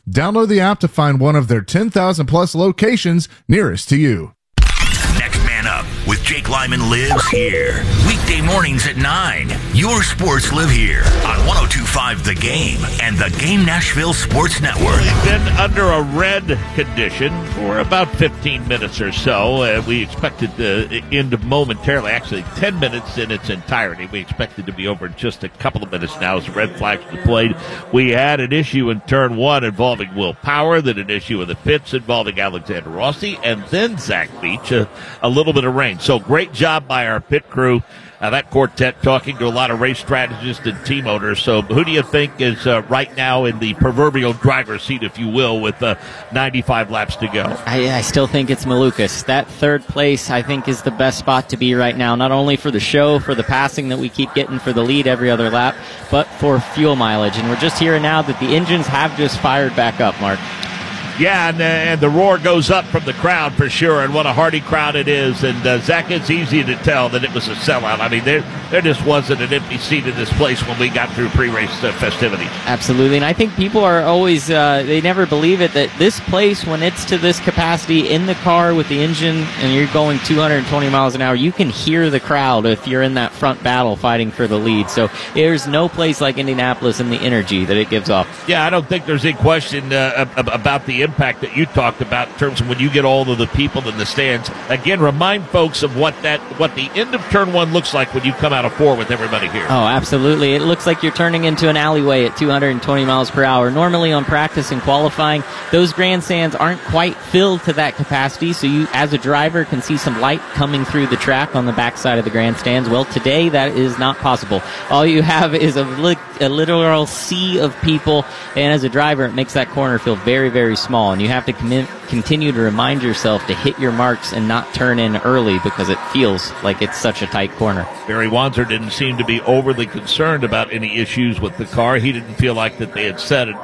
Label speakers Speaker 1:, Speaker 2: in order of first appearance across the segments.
Speaker 1: Download the app to find one of their 10,000 plus locations nearest to you.
Speaker 2: Next Man Up with Jake Lyman lives here. Weekday mornings at 9. Your sports live here on 102.5 The Game and the Game Nashville Sports Network.
Speaker 3: We've been under a red condition for about 15 minutes or so. We expected to end momentarily, actually 10 minutes in its entirety. We expected to be over in just a couple of minutes now as the red flags were played. We had an issue in turn one involving Will Power, then an issue in the pits involving Alexander Rossi, and then Zach Beach, a little bit of rain. So great job by our pit crew. That quartet talking to a lot of race strategists and team owners. So who do you think is right now in the proverbial driver's seat, if you will, with 95 laps to go?
Speaker 4: I still think it's Malukas. That third place, I think, is the best spot to be right now, not only for the show, for the passing that we keep getting for the lead every other lap, but for fuel mileage. And we're just hearing now that the engines have just fired back up, Mark.
Speaker 3: Yeah, and the roar goes up from the crowd for sure, and what a hearty crowd it is. And, Zach, it's easy to tell that it was a sellout. I mean, there just wasn't an empty seat in this place when we got through pre-race festivities.
Speaker 4: Absolutely, and I think people are always, they never believe it, that this place, when it's to this capacity in the car with the engine and you're going 220 miles an hour, you can hear the crowd if you're in that front battle fighting for the lead. So there's no place like Indianapolis and the energy that it gives off.
Speaker 3: Yeah, I don't think there's any question about the impact that you talked about in terms of when you get all of the people in the stands. Again, remind folks of what the end of turn one looks like when you come out of four with everybody here.
Speaker 4: Oh, absolutely. It looks like you're turning into an alleyway at 220 miles per hour. Normally on practice and qualifying, those grandstands aren't quite filled to that capacity, so you, as a driver, can see some light coming through the track on the backside of the grandstands. Well, today that is not possible. All you have is a literal sea of people, and as a driver, it makes that corner feel very, very small. And you have to continue to remind yourself to hit your marks and not turn in early because it feels like it's such a tight corner.
Speaker 3: Barry Wanzer didn't seem to be overly concerned about any issues with the car. He didn't feel like that they had set it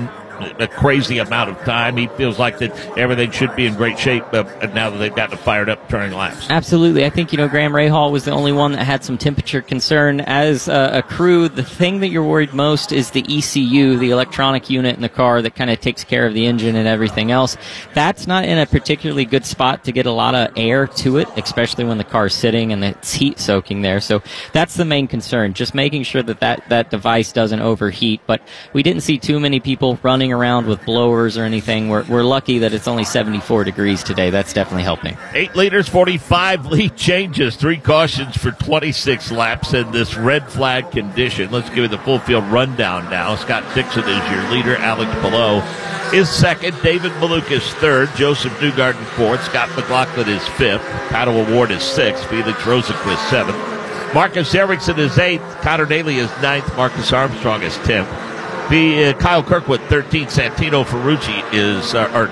Speaker 3: a crazy amount of time. He feels like that everything should be in great shape now that they've gotten fired up turning laps.
Speaker 4: Absolutely. I think, Graham Rahal was the only one that had some temperature concern. As a crew, the thing that you're worried most is the ECU, the electronic unit in the car that kind of takes care of the engine and everything else. That's not in a particularly good spot to get a lot of air to it, especially when the car's sitting and it's heat soaking there. So that's the main concern, just making sure that device doesn't overheat. But we didn't see too many people running around with blowers or anything. We're lucky that it's only 74 degrees today. That's definitely helping.
Speaker 3: 8 leaders, 45 lead changes, 3 cautions for 26 laps in this red flag condition. Let's give you the full field rundown now. Scott Dixon is your leader. Alex Palou is second. David Malukas third. Joseph Newgarden fourth. Scott McLaughlin is fifth. Pato Award is sixth. Felix Rosenquist seventh. Marcus Ericsson is eighth. Connor Daly is ninth. Marcus Armstrong is 10th. Kyle Kirkwood, 13th. Santino Ferrucci is,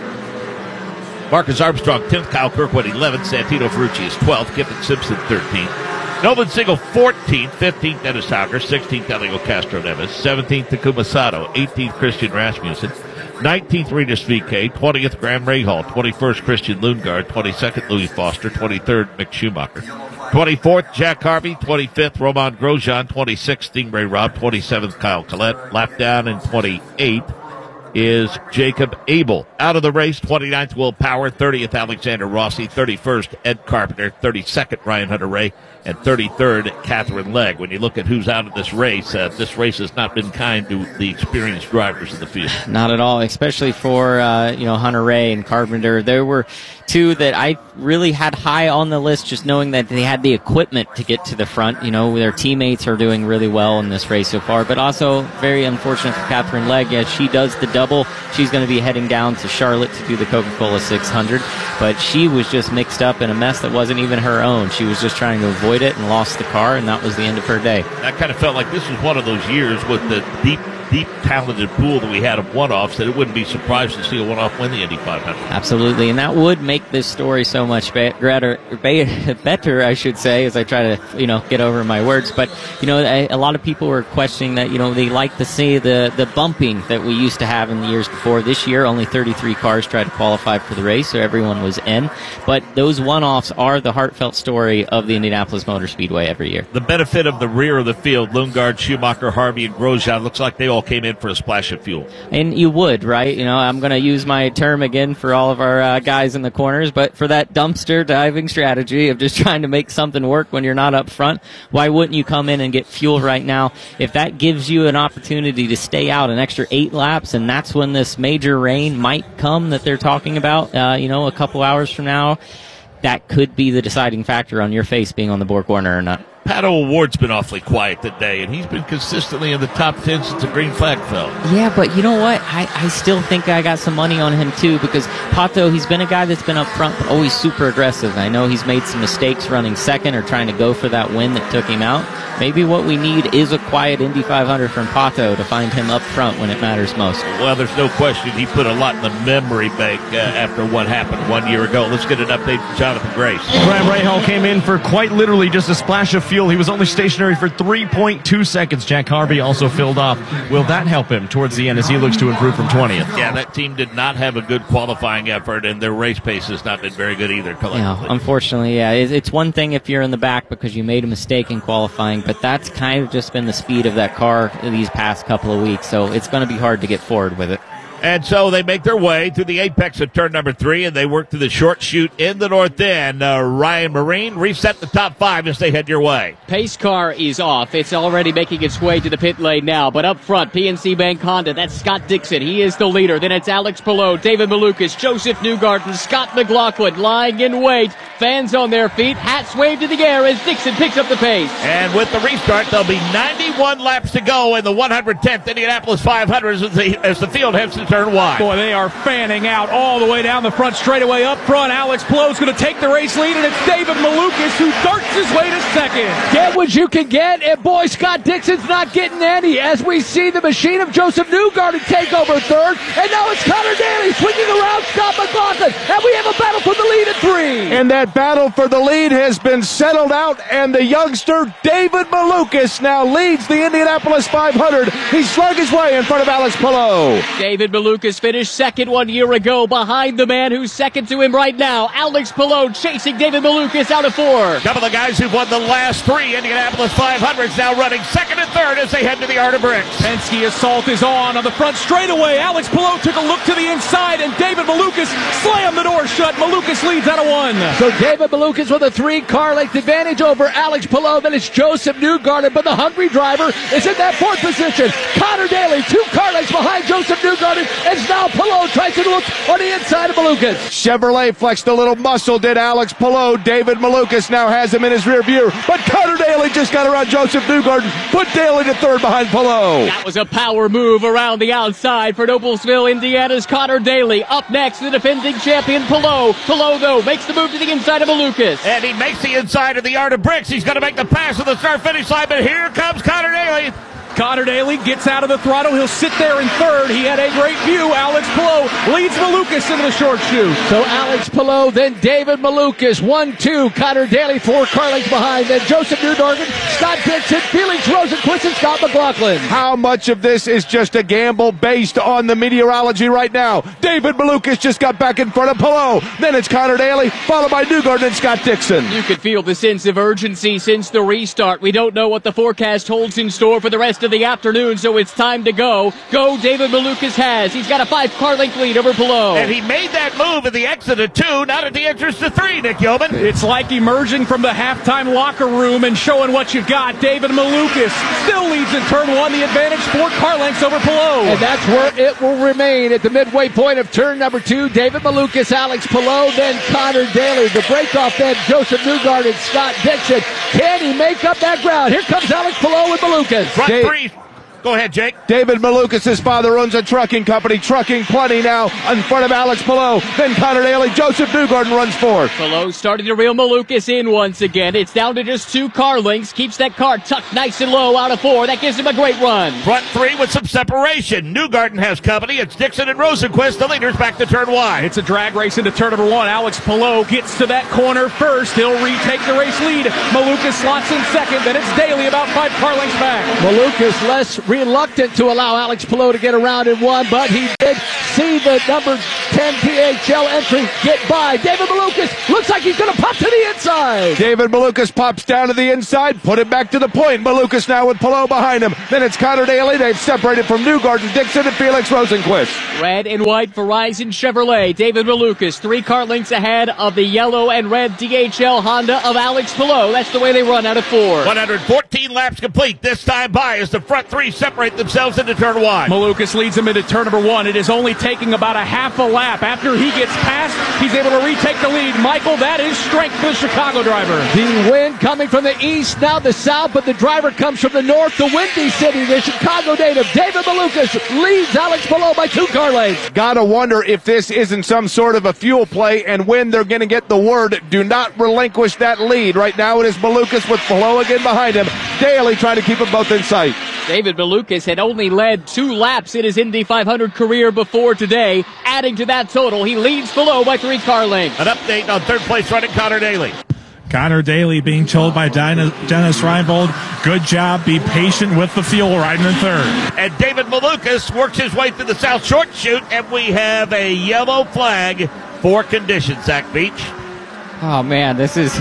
Speaker 3: Marcus Armstrong, 10th. Kyle Kirkwood, 11th. Santino Ferrucci is 12th. Kiffin Simpson, 13th. Nolan Single, 14th. 15th, Dennis Hauger. 16th, Elio Castro Neves. 17th, Takuma Sato. 18th, Christian Rasmussen. 19th, Regis VK. 20th, Graham Rahal. 21st, Christian Lundgaard. 22nd, Louis Foster. 23rd, Mick Schumacher. 24th, Jack Harvey. 25th, Roman Grosjean. 26th, Stingray Robb. 27th, Kyle Collette. Lap down in 28th is Jacob Abel. Out of the race, 29th, Will Power. 30th, Alexander Rossi. 31st, Ed Carpenter. 32nd, Ryan Hunter-Reay. And 33rd, Catherine Legg. When you look at who's out of this race has not been kind to the experienced drivers in the field.
Speaker 4: Not at all, especially for Hunter-Reay and Carpenter. There were two that I really had high on the list, just knowing that they had the equipment to get to the front. Their teammates are doing really well in this race so far, but also very unfortunate for Catherine Legg. As she does the double, she's going to be heading down to Charlotte to do the Coca-Cola 600, but she was just mixed up in a mess that wasn't even her own. She was just trying to avoid it and lost the car, and that was the end of her day.
Speaker 3: I kind of felt like this was one of those years with the deep talented pool that we had of one-offs that it wouldn't be surprised to see a one-off win the Indy 500.
Speaker 4: Absolutely, and that would make this story so much better, I should say, as I try to get over my words. But a lot of people were questioning that they like to see the bumping that we used to have in the years before. This year, only 33 cars tried to qualify for the race, so everyone was in. But those one-offs are the heartfelt story of the Indianapolis Motor Speedway every year.
Speaker 3: The benefit of the rear of the field, Lundgaard, Schumacher, Harvey, and Grosjean, looks like they all came in for a splash of fuel.
Speaker 4: And you would, right? I'm going to use my term again for all of our guys in the corners, but for that dumpster diving strategy of just trying to make something work when you're not up front, why wouldn't you come in and get fuel right now? If that gives you an opportunity to stay out an extra 8 laps, and that's when this major rain might come that they're talking about, a couple hours from now, that could be the deciding factor on your face being on the Borg Warner or not.
Speaker 3: Pato O'Ward's been awfully quiet today, and he's been consistently in the top 10 since the green flag fell.
Speaker 4: Yeah, but you know what? I still think I got some money on him, too, because Pato, he's been a guy that's been up front, but always super aggressive. I know he's made some mistakes running second or trying to go for that win that took him out. Maybe what we need is a quiet Indy 500 from Pato to find him up front when it matters most.
Speaker 3: Well, there's no question he put a lot in the memory bank after what happened 1 year ago. Let's get an update from Jonathan Grace.
Speaker 5: Graham Rahal came in for quite literally just a splash of fuel. He was only stationary for 3.2 seconds. Jack Harvey also filled off. Will that help him towards the end as he looks to improve from 20th?
Speaker 3: Yeah, that team did not have a good qualifying effort, and their race pace has not been very good either collectively.
Speaker 4: Yeah, unfortunately, yeah. It's one thing if you're in the back because you made a mistake in qualifying, but that's kind of just been the speed of that car these past couple of weeks, so it's going to be hard to get forward with it.
Speaker 3: And so they make their way to the apex of turn number 3, and they work through the short chute in the north end. Ryan Marine, reset the top 5 as they head your way.
Speaker 6: Pace car is off. It's already making its way to the pit lane now. But up front, PNC Bank Honda, that's Scott Dixon. He is the leader. Then it's Alex Palou, David Malukas, Joseph Newgarden, Scott McLaughlin lying in wait. Fans on their feet, hats waved to the air as Dixon picks up the pace.
Speaker 3: And with the restart, there'll be 91 laps to go in the 110th Indianapolis 500 as the field heads to turn wide.
Speaker 7: Boy, they are fanning out all the way down the front straightaway. Up front, Alex Palou's going to take the race lead, and it's David Malukas who darts his way to second.
Speaker 8: Get what you can get, and boy, Scott Dixon's not getting any as we see the machine of Joseph Newgarden take over third, and now it's Connor Daly swinging around Scott McLaughlin, and we have a battle for the lead at 3.
Speaker 9: And that battle for the lead has been settled out, and the youngster David Malukas now leads the Indianapolis 500. He slung his way in front of Alex Palou.
Speaker 6: David Malukas finished second 1 year ago behind the man who's second to him right now, Alex Palou, chasing David Malukas out of 4.
Speaker 3: Couple of guys who've won the last 3 Indianapolis 500s now running second and third as they head to the Art of Bricks.
Speaker 7: Penske assault is on the front straightaway. Alex Palou took a look to the inside, and David Malukas slammed the door shut. Malukas leads out of 1.
Speaker 8: So David Malukas with a 3-car length advantage over Alex Palou. Then it's Joseph Newgarden, but the hungry driver is in that 4th position. Connor Daly, 2-car lengths behind Joseph Newgarden, and now Palou tries to look on the inside of Malukas.
Speaker 9: Chevrolet flexed a little muscle, did Alex Palou. David Malukas now has him in his rear view, but Connor Daly just got around Joseph Newgarden, put Daly to third behind Palou.
Speaker 6: That was a power move around the outside for Noblesville, Indiana's Connor Daly. Up next, the defending champion Palou. Palou, though, makes the move to the inside of Malukas.
Speaker 3: And he makes the inside of the Art of Bricks. He's going to make the pass to the start-finish line, but here comes Connor Daly.
Speaker 7: Connor Daly gets out of the throttle. He'll sit there in third. He had a great view. Alex Palou leads Malukas into the short chute.
Speaker 8: So Alex Palou, then David Malukas, 1-2. Connor Daly, 4-car lengths behind. Then Joseph Newgarden, Scott Dixon, Felix Rosenquist, and Scott McLaughlin.
Speaker 9: How much of this is just a gamble based on the meteorology right now? David Malukas just got back in front of Palou. Then it's Connor Daly, followed by Newgarden and Scott Dixon.
Speaker 6: You could feel the sense of urgency since the restart. We don't know what the forecast holds in store for the rest of the afternoon, so it's time to go. Go David Malukas has. He's got a 5-car length lead over Palou.
Speaker 3: And he made that move at the exit of 2, not at the entrance to 3, Nick Yeoman.
Speaker 7: It's like emerging from the halftime locker room and showing what you got. David Malukas still leads in turn 1, the advantage 4-car lengths over Palou.
Speaker 8: And that's where it will remain at the midway point of turn number 2. David Malukas, Alex Palou, then Connor Daly. The breakoff then Joseph Newgarden, Scott Dixon. Can he make up that ground? Here comes Alex Palou with Malukas.
Speaker 3: Front 3. Go ahead, Jake.
Speaker 9: David Malukas' father owns a trucking company, Trucking Plenty now in front of Alex Palou. Then Connor Daly, Joseph Newgarden runs fourth.
Speaker 6: Palou starting to reel Malukas in once again. It's down to just 2 car lengths. Keeps that car tucked nice and low out of 4. That gives him a great run.
Speaker 3: Front 3 with some separation. Newgarden has company. It's Dixon and Rosenquist, the leaders, back to turn wide.
Speaker 7: It's a drag race into turn number 1. Alex Palou gets to that corner first. He'll retake the race lead. Malukas slots in second. Then it's Daly about 5 car lengths back.
Speaker 8: Malukas less reluctant to allow Alex Palou to get around in one, but he did see the number 10 PHL entry get by. David Malukas looks like he's going to pop to the inside.
Speaker 9: David Malukas pops down to the inside, put it back to the point. Malukas now with Palou behind him. Then it's Connor Daly. They've separated from Newgarden, Dixon, and Felix Rosenquist.
Speaker 6: Red and white Verizon Chevrolet. David Malukas, 3 car lengths ahead of the yellow and red DHL Honda of Alex Palou. That's the way they run out of 4.
Speaker 3: 114 laps complete. This time by as the front 3 separate themselves into turn 1.
Speaker 7: Malukas leads him into turn number 1. It is only taking about a half a lap. After he gets past, he's able to retake the lead. Michael, that is strength for the Chicago driver.
Speaker 8: The wind coming from the east, now the south, but the driver comes from the north, the Windy City. The Chicago native, David Malukas, leads Alex Palou by 2 car lengths.
Speaker 9: Gotta wonder if this isn't some sort of a fuel play, and when they're going to get the word, do not relinquish that lead. Right now it is Malukas with Palou again behind him. Daly trying to keep them both in sight.
Speaker 6: David Malukas had only led 2 laps in his Indy 500 career before today. Adding to that total, he leads Palou by 3 car lengths.
Speaker 3: An update on third place running Connor Daly.
Speaker 10: Connor Daly being told by Dennis Reinbold, good job, be patient with the fuel riding in third.
Speaker 3: And David Malukas works his way through the South Short Chute, and we have a yellow flag for conditions, Zach Beach.
Speaker 4: Oh, man, this is,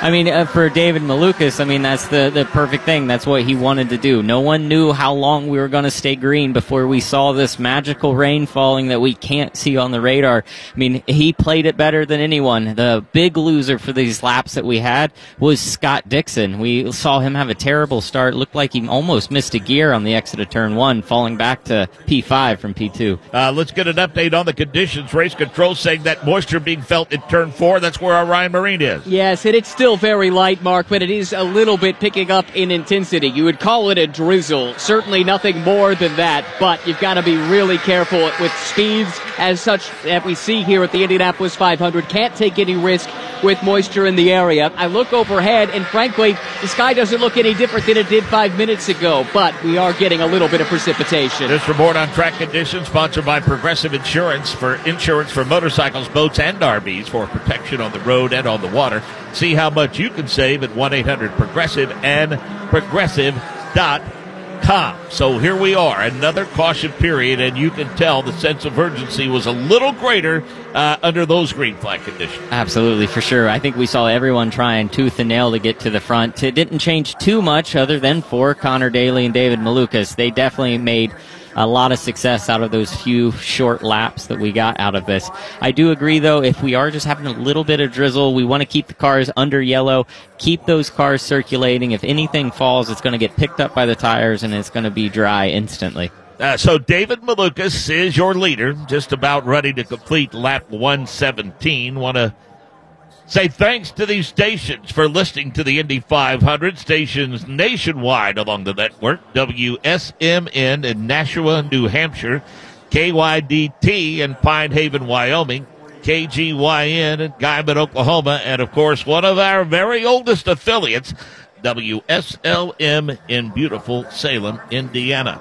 Speaker 4: for David Malukas, that's the perfect thing. That's what he wanted to do. No one knew how long we were going to stay green before we saw this magical rain falling that we can't see on the radar. He played it better than anyone. The big loser for these laps that we had was Scott Dixon. We saw him have a terrible start. Looked like he almost missed a gear on the exit of turn 1, falling back to P5 from P2.
Speaker 3: Let's get an update on the conditions. Race control saying that moisture being felt in turn 4. That's where our Ryan Marine is.
Speaker 6: Yes, and it's still very light, Mark, but it is a little bit picking up in intensity. You would call it a drizzle. Certainly nothing more than that, but you've got to be really careful with speeds as such that we see here at the Indianapolis 500. Can't take any risk with moisture in the area. I look overhead, and frankly, the sky doesn't look any different than it did 5 minutes ago, but we are getting a little bit of precipitation.
Speaker 3: This report on track conditions sponsored by Progressive Insurance for motorcycles, boats, and RVs for protection on the road and on the water. See how much you can save at 1-800-PROGRESSIVE and progressive.com. So here we are, another caution period, and you can tell the sense of urgency was a little greater under those green flag conditions.
Speaker 4: Absolutely, for sure. I think we saw everyone trying tooth and nail to get to the front. It didn't change too much other than for Connor Daly and David Malukas. They definitely made a lot of success out of those few short laps that we got out of this. I do agree, though, if we are just having a little bit of drizzle, we want to keep the cars under yellow, keep those cars circulating. If anything falls, it's going to get picked up by the tires, and it's going to be dry instantly.
Speaker 3: So David Malukas is your leader, just about ready to complete lap 117. Want to say thanks to these stations for listening to the Indy 500, stations nationwide along the network. WSMN in Nashua, New Hampshire, KYDT in Pine Haven, Wyoming, KGYN in Guyman, Oklahoma, and of course one of our very oldest affiliates, WSLM in beautiful Salem, Indiana.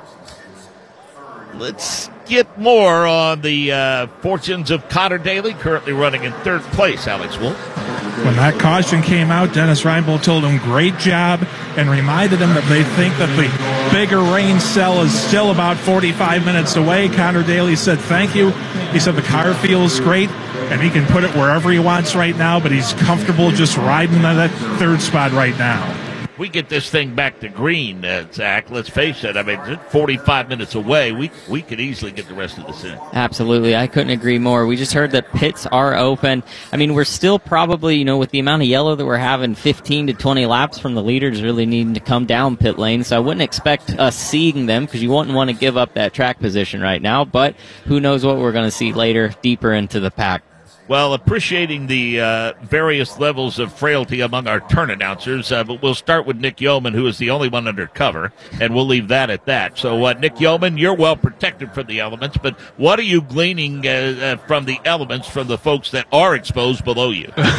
Speaker 3: Let's get more on the fortunes of Connor Daly, currently running in third place, Alex Wolf.
Speaker 10: When that caution came out, Dennis Reinbold told him, great job, and reminded him that they think that the bigger rain cell is still about 45 minutes away. Connor Daly said thank you. He said the car feels great, and he can put it wherever he wants right now, but he's comfortable just riding on that third spot right now.
Speaker 3: We get this thing back to green, Zach. Let's face it. It's 45 minutes away. We could easily get the rest of this in.
Speaker 4: Absolutely. I couldn't agree more. We just heard that pits are open. We're still probably, with the amount of yellow that we're having, 15 to 20 laps from the leaders really needing to come down pit lane. So I wouldn't expect us seeing them because you wouldn't want to give up that track position right now. But who knows what we're going to see later, deeper into the pack.
Speaker 3: Well, appreciating the various levels of frailty among our turn announcers, but we'll start with Nick Yeoman, who is the only one under cover, and we'll leave that at that. So, Nick Yeoman, you're well protected from the elements, but what are you gleaning from the elements from the folks that are exposed below you?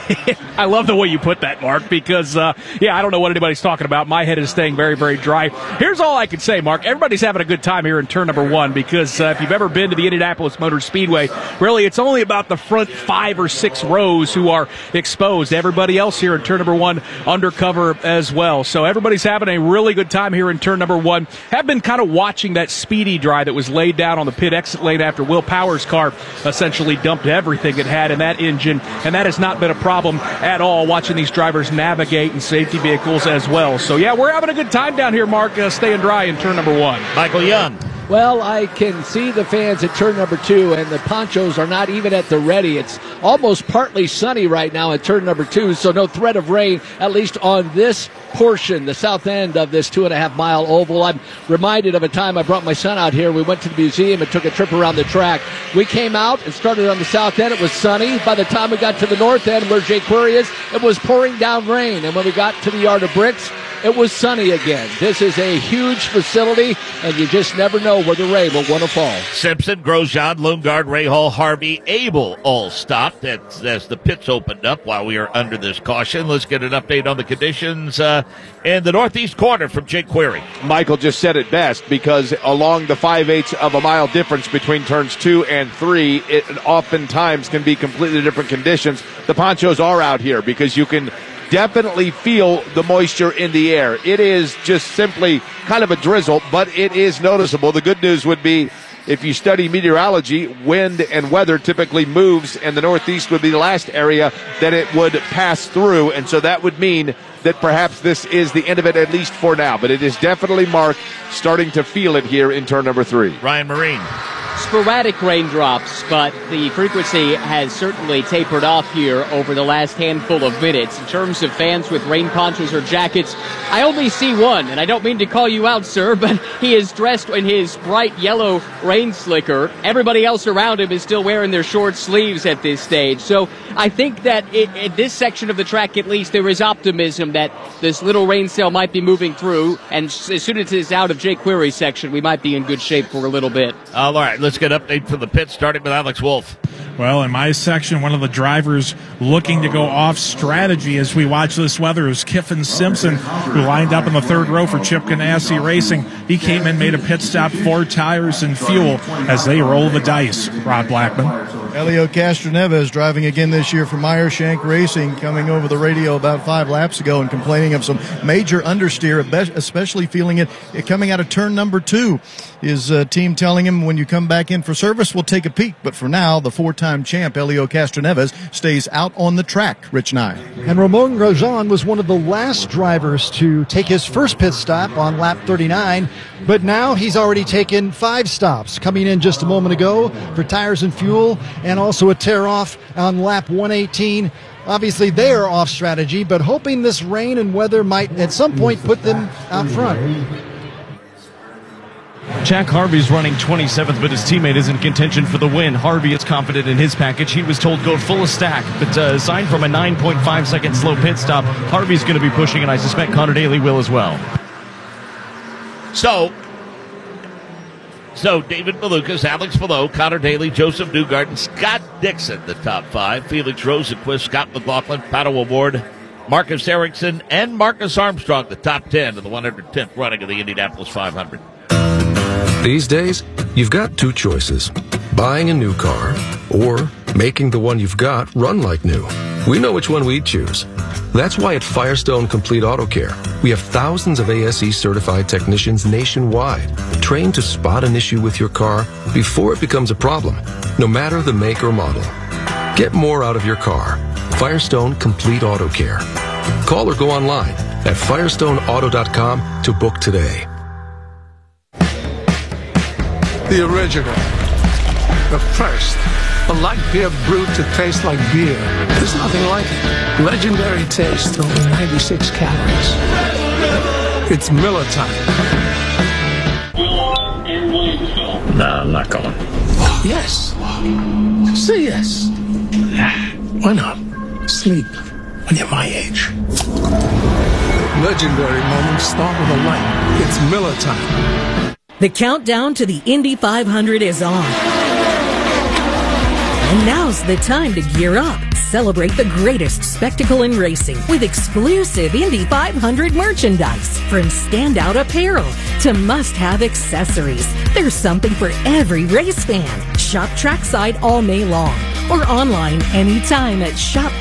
Speaker 7: I love the way you put that, Mark, because, I don't know what anybody's talking about. My head is staying very, very dry. Here's all I can say, Mark. Everybody's having a good time here in turn number 1 because if you've ever been to the Indianapolis Motor Speedway, really it's only about the front 5 or 6 rows who are exposed. Everybody else here in turn number 1 undercover as well. So everybody's having a really good time here in turn number 1. Have been kind of watching that speedy dry that was laid down on the pit exit lane after Will Power's car essentially dumped everything it had in that engine, and that has not been a problem at all, watching these drivers navigate in safety vehicles as well. So, we're having a good time down here, Mark, staying dry in turn number 1.
Speaker 3: Michael Young.
Speaker 8: Well, I can see the fans at turn number 2, and the ponchos are not even at the ready. It's almost partly sunny right now at turn number 2, so no threat of rain, at least on this portion, the south end of this 2.5-mile oval. I'm reminded of a time I brought my son out here. We went to the museum and took a trip around the track. We came out and started on the south end. It was sunny. By the time we got to the north end where Jake Query is, it was pouring down rain. And when we got to the Yard of Bricks, it was sunny again. This is a huge facility, and you just never know where the rain will want to fall.
Speaker 3: Simpson, Grosjean, Lundgaard, Rahal, Harvey, Abel all stopped as the pits opened up while we are under this caution. Let's get an update on the conditions in the northeast corner from Jake Query.
Speaker 9: Michael just said it best, because along the 5/8 of a mile difference between turns 2 and 3, it oftentimes can be completely different conditions. The ponchos are out here because you can definitely feel the moisture in the air. It is just simply kind of a drizzle, but it is noticeable. The good news would be, if you study meteorology, wind and weather typically moves, and the northeast would be the last area that it would pass through, and so that would mean that perhaps this is the end of it, at least for now. But it is definitely, Mark, starting to feel it here in turn number 3.
Speaker 3: Ryan Marine.
Speaker 6: Sporadic raindrops, but the frequency has certainly tapered off here over the last handful of minutes. In terms of fans with rain ponchos or jackets, I only see one, and I don't mean to call you out, sir, but he is dressed in his bright yellow rain slicker. Everybody else around him is still wearing their short sleeves at this stage. So I think that in this section of the track, at least, there is optimism that this little rain cell might be moving through, and as soon as it's out of Jake Query's section, we might be in good shape for a little bit.
Speaker 3: All right, let's get an update from the pit, starting with Alex Wolff.
Speaker 10: Well, in my section, one of the drivers looking to go off strategy as we watch this weather is Kyffin Simpson, who lined up in the third row for Chip Ganassi Racing. He came in, made a pit stop, 4 tires and fuel as they roll the dice. Rod Blackman.
Speaker 11: Elio Castroneves driving again this year for Meyershank Racing, coming over the radio about 5 laps ago and complaining of some major understeer, especially feeling it coming out of turn number 2. His team telling him, when you come back in for service, we'll take a peek. But for now, the 4-time champ, Elio Castroneves, stays out on the track. Rich Nye.
Speaker 12: And Ramon Grosjean was one of the last drivers to take his first pit stop on lap 39. But now he's already taken 5 stops, coming in just a moment ago for tires and fuel, and also a tear-off on lap 118. Obviously, they are off strategy, but hoping this rain and weather might at some point put them out front.
Speaker 5: Jack Harvey's running 27th, but his teammate is in contention for the win. Harvey is confident in his package. He was told go full of stack, but aside from a 9.5-second slow pit stop, Harvey's going to be pushing, and I suspect Connor Daly will as well.
Speaker 3: So David Malukas, Alex Palou, Connor Daly, Joseph Newgarden, Scott Dixon, the top 5, Felix Rosenquist, Scott McLaughlin, Pato O'Ward, Marcus Ericsson, and Marcus Armstrong, the top 10 of the 110th running of the Indianapolis 500.
Speaker 13: These days, you've got 2 choices: buying a new car or making the one you've got run like new. We know which one we'd choose. That's why at Firestone Complete Auto Care, we have thousands of ASE certified technicians nationwide, trained to spot an issue with your car before it becomes a problem, no matter the make or model. Get more out of your car. Firestone Complete Auto Care. Call or go online at firestoneauto.com to book today.
Speaker 14: The original. The first. A light beer brewed to taste like beer. There's nothing like it. Legendary taste, only 96 calories. It's Miller time.
Speaker 3: No, I'm not going.
Speaker 14: Yes. Say yes. Why not? Sleep when you're my age. Legendary moments start with a light. It's Miller time.
Speaker 15: The countdown to the Indy 500 is on. And now's the time to gear up, celebrate the greatest spectacle in racing with exclusive Indy 500 merchandise. From standout apparel to must-have accessories, there's something for every race fan. Shop trackside all May long or online anytime at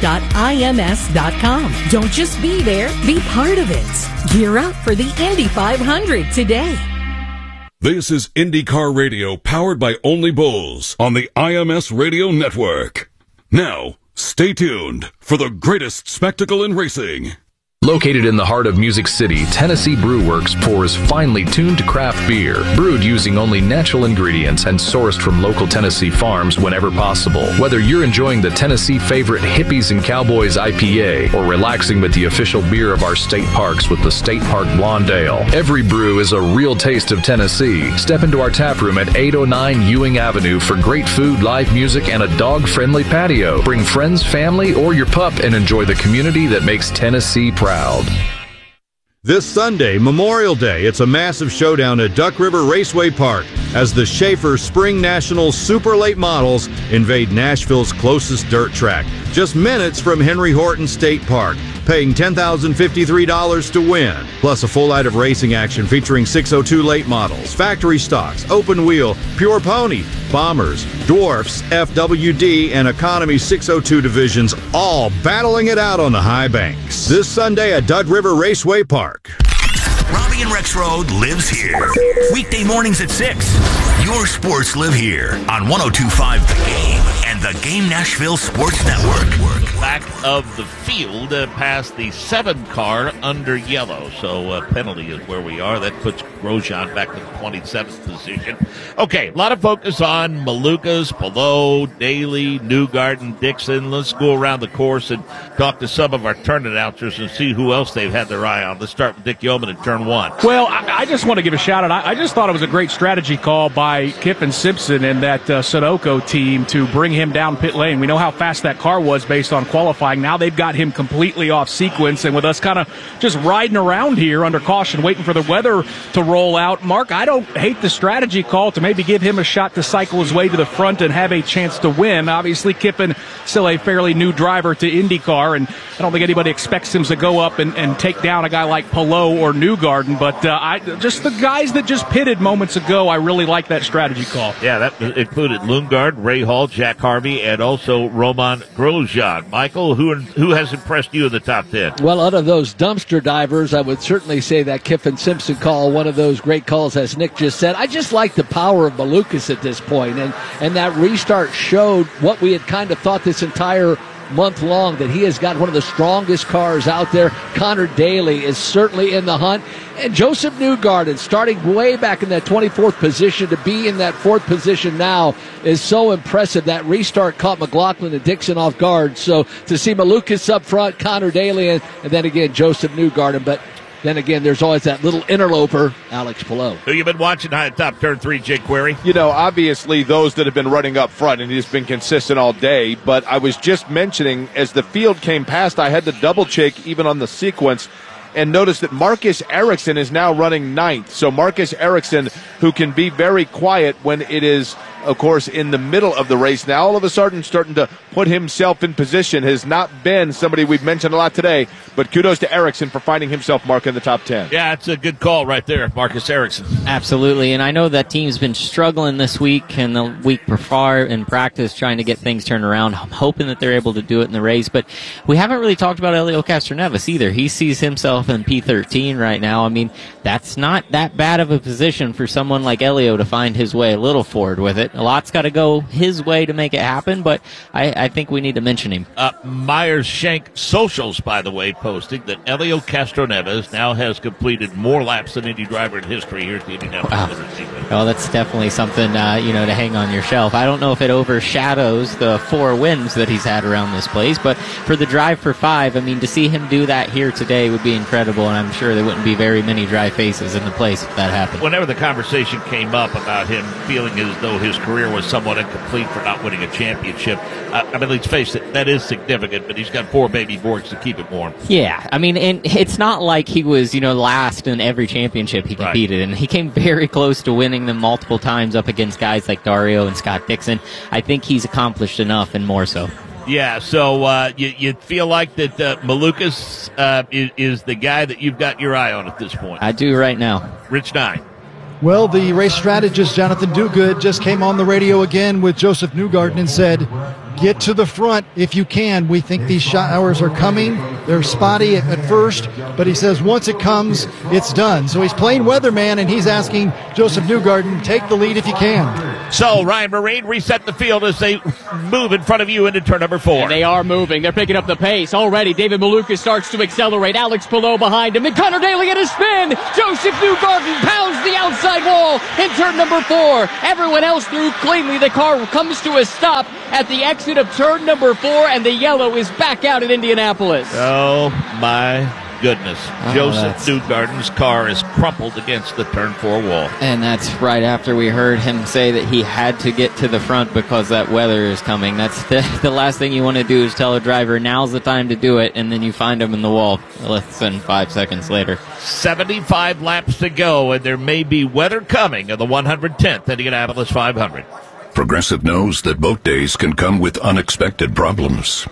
Speaker 15: shop.ims.com. Don't just be there, be part of it. Gear up for the Indy 500 today.
Speaker 16: This is IndyCar Radio, powered by Only Bulls on the IMS Radio Network. Now, stay tuned for the greatest spectacle in racing.
Speaker 17: Located in the heart of Music City, Tennessee Brew Works pours finely tuned craft beer, brewed using only natural ingredients and sourced from local Tennessee farms whenever possible. Whether you're enjoying the Tennessee favorite Hippies and Cowboys IPA or relaxing with the official beer of our state parks with the State Park Blonde Ale, every brew is a real taste of Tennessee. Step into our tap room at 809 Ewing Avenue for great food, live music, and a dog-friendly patio. Bring friends, family, or your pup and enjoy the community that makes Tennessee proud.
Speaker 18: This Sunday, Memorial Day, it's a massive showdown at Duck River Raceway Park as the Schaefer Spring Nationals Super Late Models invade Nashville's closest dirt track, just minutes from Henry Horton State Park, paying $10,053 to win, plus a full night of racing action featuring 602 late models, factory stocks, open wheel, pure pony, bombers, dwarfs, FWD, and economy 602 divisions, all battling it out on the high banks. This Sunday at Duck River Raceway Park.
Speaker 2: Robbie and Rex Road lives here. Weekday mornings at 6. Your sports live here on 102.5 The Game and the Game Nashville Sports Network.
Speaker 3: Back of the field past the 7 car under yellow. So penalty is where we are. That puts Grosjean back to the 27th position. Okay, a lot of focus on Malukas, Palou, Daly, Newgarden, Dixon. Let's go around the course and talk to some of our turn announcers and see who else they've had their eye on. Let's start with Dick Yeoman in turn 1.
Speaker 7: Well, I just want to give a shout out. I just thought it was a great strategy call by Kiffin Simpson and that Sunoco team to bring him down pit lane. We know how fast that car was based on qualifying. Now they've got him completely off sequence, and with us kind of just riding around here under caution, waiting for the weather to roll out. Mark, I don't hate the strategy call to maybe give him a shot to cycle his way to the front and have a chance to win. Obviously, Kiffin still a fairly new driver to IndyCar, and I don't think anybody expects him to go up and take down a guy like Palou or Newgarden, but just the guys that just pitted moments ago, I really like that strategy call.
Speaker 3: Yeah, that included Lundgaard, Ray Hall, Jack Harvey, and also Roman Grosjean. Michael, who has impressed you in the top 10?
Speaker 8: Well, out of those dumpster divers, I would certainly say that Kiffin Simpson call, one of those great calls, as Nick just said. I just like the power of Malukas at this point, and that restart showed what we had kind of thought this entire month long, that he has got one of the strongest cars out there. Connor Daly is certainly in the hunt, and Joseph Newgarden, starting way back in that 24th position, to be in that 4th position now is so impressive. That restart caught McLaughlin and Dixon off guard, so to see Malukas up front, Connor Daly, and then again Joseph Newgarden, but then again, there's always that little interloper, Alex Palou.
Speaker 3: Who you been watching high at top turn 3, Jake Query?
Speaker 9: You know, obviously those that have been running up front, and he's been consistent all day, but I was just mentioning, as the field came past, I had to double check even on the sequence and notice that Marcus Ericsson is now running 9th. So Marcus Ericsson, who can be very quiet when it is, of course, in the middle of the race, now all of a sudden starting to put himself in position, has not been somebody we've mentioned a lot today, but kudos to Ericsson for finding himself, Mark, in the top 10.
Speaker 3: Yeah, it's a good call right there, Marcus Ericsson.
Speaker 4: Absolutely, and I know that team's been struggling this week and the week before in practice trying to get things turned around. I'm hoping that they're able to do it in the race, but we haven't really talked about Elio Castroneves either. He sees himself in P13 right now. I mean, that's not that bad of a position for someone like Elio to find his way a little forward with it. A lot's got to go his way to make it happen, but I think we need to mention him.
Speaker 3: Myers Shank Socials, by the way, posting that Elio Castroneves now has completed more laps than any driver in history here at the Indianapolis Motor Speedway.
Speaker 4: Well, that's definitely something to hang on your shelf. I don't know if it overshadows the 4 wins that he's had around this place, but for the drive for 5, I mean, to see him do that here today would be incredible, and I'm sure there wouldn't be very many dry faces in the place if that happened.
Speaker 3: Whenever the conversation came up about him feeling as though his career was somewhat incomplete for not winning a championship, I mean, let's face it, that is significant, but he's got 4 baby Borgs to keep it warm.
Speaker 4: Yeah, I mean, and it's not like he was, last in every championship he competed in. He came very close to winning them multiple times up against guys like Dario and Scott Dixon. I think he's accomplished enough and more so.
Speaker 3: Yeah, so you feel like that Malukas is the guy that you've got your eye on at this point?
Speaker 4: I do right now.
Speaker 3: Rich Nye.
Speaker 12: Well, the race strategist, Jonathan Duguid, just came on the radio again with Joseph Newgarden and said, get to the front if you can. We think these showers are coming. They're spotty at first, but he says once it comes, it's done. So he's playing weatherman, and he's asking Joseph Newgarden, take the lead if you can.
Speaker 3: So Ryan Marine reset the field as they move in front of you into turn number 4.
Speaker 6: And they are moving. They're picking up the pace. Already, David Malukas starts to accelerate. Alex Palou behind him. Then Connor Daly at a spin. Joseph Newgarden pounds the outside wall in turn number 4. Everyone else through cleanly. The car comes to a stop at the exit of turn number 4, and the yellow is back out in Indianapolis.
Speaker 3: Oh, my goodness. Joseph Newgarden's car is crumpled against the turn 4 wall.
Speaker 4: And that's right after we heard him say that he had to get to the front because that weather is coming. That's the last thing you want to do is tell a driver, now's the time to do it, and then you find him in the wall less than 5 seconds later.
Speaker 3: 75 laps to go, and there may be weather coming of the 110th Indianapolis 500.
Speaker 19: Progressive knows that boat days can come with unexpected problems.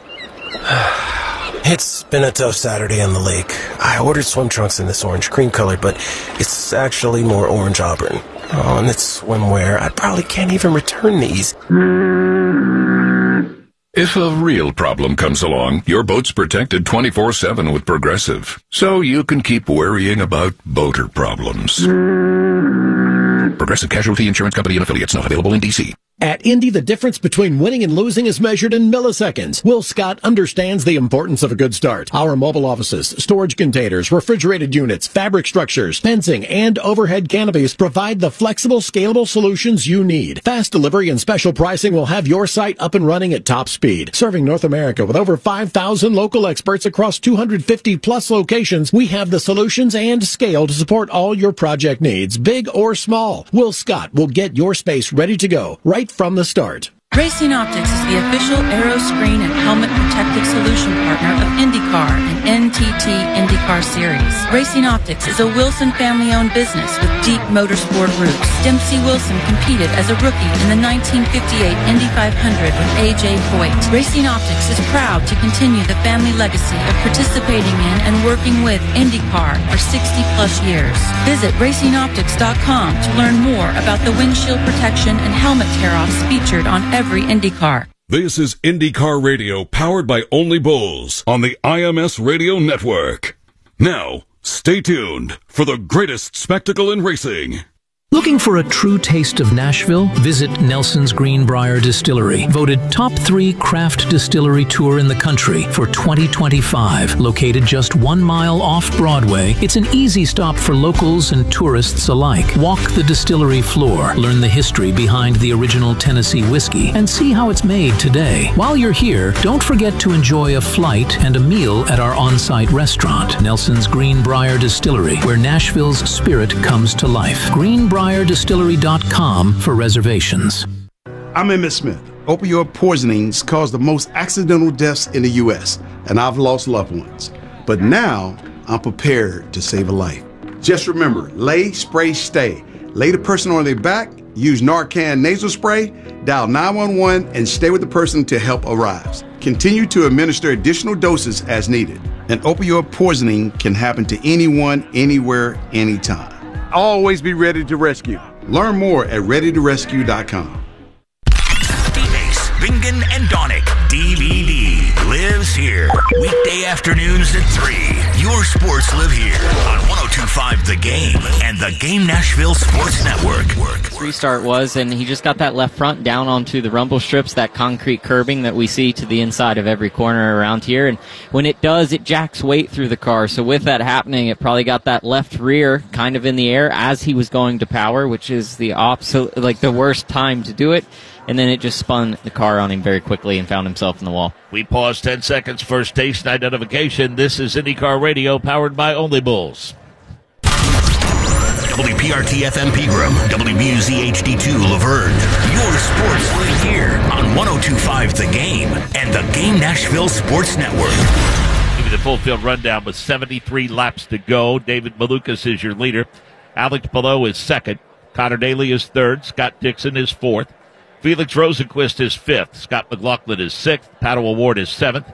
Speaker 20: It's been a tough Saturday on the lake. I ordered swim trunks in this orange cream color, but it's actually more orange auburn. Oh, and it's swimwear. I probably can't even return these.
Speaker 19: If a real problem comes along, your boat's protected 24/7 with Progressive, so you can keep worrying about boater problems. Progressive Casualty Insurance Company and Affiliates, not available in D.C.
Speaker 21: At Indy, the difference between winning and losing is measured in milliseconds. Will Scott understands the importance of a good start. Our mobile offices, storage containers, refrigerated units, fabric structures, fencing, and overhead canopies provide the flexible, scalable solutions you need. Fast delivery and special pricing will have your site up and running at top speed. Serving North America with over 5,000 local experts across 250-plus locations, we have the solutions and scale to support all your project needs, big or small. Will Scott will get your space ready to go right from the start.
Speaker 22: Racing Optics is the official aero screen and helmet protective solution partner of IndyCar and NTT IndyCar Series. Racing Optics is a Wilson family-owned business with deep motorsport roots. Dempsey Wilson competed as a rookie in the 1958 Indy 500 with A.J. Foyt. Racing Optics is proud to continue the family legacy of participating in and working with IndyCar for 60-plus years. Visit racingoptics.com to learn more about the windshield protection and helmet tear-offs featured on every IndyCar.
Speaker 16: This is IndyCar Radio, powered by Only Bulls on the IMS Radio Network. Now, stay tuned for the greatest spectacle in racing.
Speaker 23: Looking for a true taste of Nashville? Visit Nelson's Greenbrier Distillery, voted top 3 craft distillery tour in the country for 2025. Located just 1 mile off Broadway, it's an easy stop for locals and tourists alike. Walk the distillery floor, learn the history behind the original Tennessee whiskey, and see how it's made today. While you're here, don't forget to enjoy a flight and a meal at our on-site restaurant, Nelson's Greenbrier Distillery, where Nashville's spirit comes to life. GreenbrierDistillery.com for reservations.
Speaker 24: I'm Emmett Smith. Opioid poisonings cause the most accidental deaths in the U.S., and I've lost loved ones. But now, I'm prepared to save a life. Just remember, lay, spray, stay. Lay the person on their back, use Narcan nasal spray, dial 911, and stay with the person until help arrives. Continue to administer additional doses as needed. An opioid poisoning can happen to anyone, anywhere, anytime. Always be ready to rescue. Learn more at readytorescue.com.
Speaker 2: D-Base, Bingen and Donick, DVD, lives here. Weekday afternoons at 3. Your sports live here on 102.5 The Game and The Game Nashville Sports Network.
Speaker 4: Restart was, and he just got that left front down onto the rumble strips, that concrete curbing that we see to the inside of every corner around here. And when it does, it jacks weight through the car. So with that happening, it probably got that left rear kind of in the air as he was going to power, which is the opposite, like the worst time to do it. And then it just spun the car on him very quickly and found himself in the wall.
Speaker 3: We pause 10 seconds for station identification. This is IndyCar Radio, powered by Only Bulls.
Speaker 2: WPRT-FM Pegram, WBUZ-HD2 Laverne. Your sports live here on 102.5 The Game and The Game Nashville Sports Network.
Speaker 3: Give you the full field rundown with 73 laps to go. David Malukas is your leader. Alex Palou is second. Connor Daly is third. Scott Dixon is fourth. Felix Rosenquist is 5th. Scott McLaughlin is 6th. Pato Award is 7th.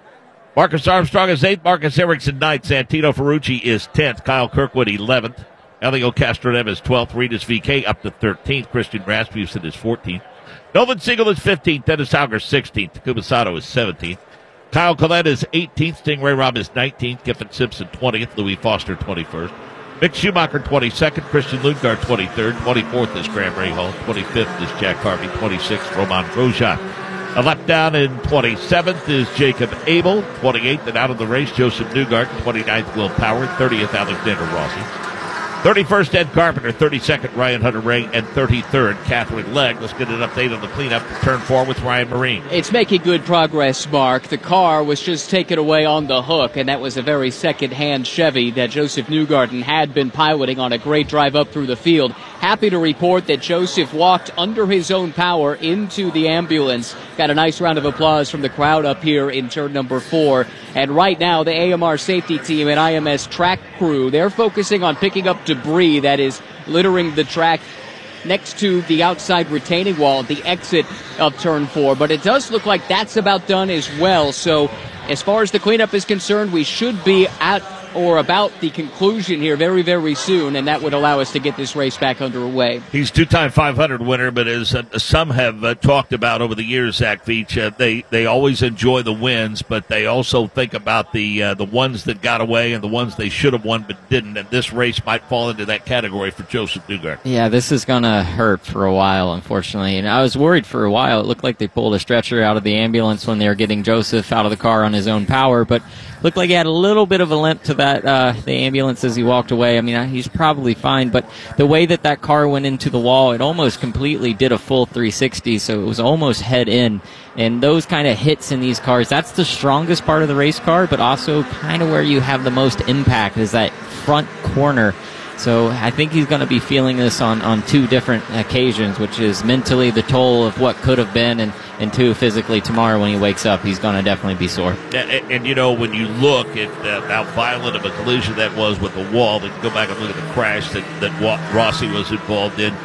Speaker 3: Marcus Armstrong is 8th. Marcus Erickson 9th. Santino Ferrucci is 10th. Kyle Kirkwood 11th. Elio Castroneves is 12th. Regis VK up to 13th. Christian Rasmussen is 14th. Melvin Siegel is 15th. Dennis Hauger 16th. Takuma Sato is 17th. Kyle Collette is 18th. Stingray Robb is 19th. Giffen Simpson 20th. Louis Foster 21st. Mick Schumacher 22nd. Christian Lundgaard 23rd. 24th is Graham Rahal. 25th is Jack Harvey. 26th, Romain Grosjean. A lap down in 27th is Jacob Abel. 28th and out of the race, Joseph Newgarden. 29th, Will Power. 30th, Alexander Rossi. 31st, Ed Carpenter. 32nd, Ryan Hunter-Reay. And 33rd, Catherine Legg. Let's get an update on the cleanup for Turn 4 with Ryan Marine.
Speaker 6: It's making good progress, Mark. The car was just taken away on the hook, and that was a very second-hand Chevy that Joseph Newgarden had been piloting on a great drive up through the field. Happy to report that Joseph walked under his own power into the ambulance. Got a nice round of applause from the crowd up here in turn number 4. And right now, the AMR safety team and IMS track crew, they're focusing on picking up debris that is littering the track next to the outside retaining wall at the exit of turn 4. But it does look like that's about done as well. So as far as the cleanup is concerned, we should be at or about the conclusion here very, very soon, and that would allow us to get this race back underway.
Speaker 3: He's two-time 500 winner, but as some have talked about over the years, Zach Veach, they always enjoy the wins, but they also think about the ones that got away and the ones they should have won but didn't, and this race might fall into that category for Joseph Newgarden.
Speaker 4: Yeah, this is going to hurt for a while, unfortunately, and I was worried for a while. It looked like they pulled a stretcher out of the ambulance when they were getting Joseph out of the car on his own power, but looked like he had a little bit of a limp to that the ambulance as he walked away. I mean, he's probably fine, but the way that car went into the wall, it almost completely did a full 360, so it was almost head in. And those kind of hits in these cars, that's the strongest part of the race car, but also kind of where you have the most impact is that front corner. So I think he's going to be feeling this on two different occasions, which is mentally the toll of what could have been, and two, physically tomorrow when he wakes up, he's going to definitely be sore.
Speaker 3: And you know, when you look at how violent of a collision that was with the wall, then go back and look at the crash that Rossi was involved in.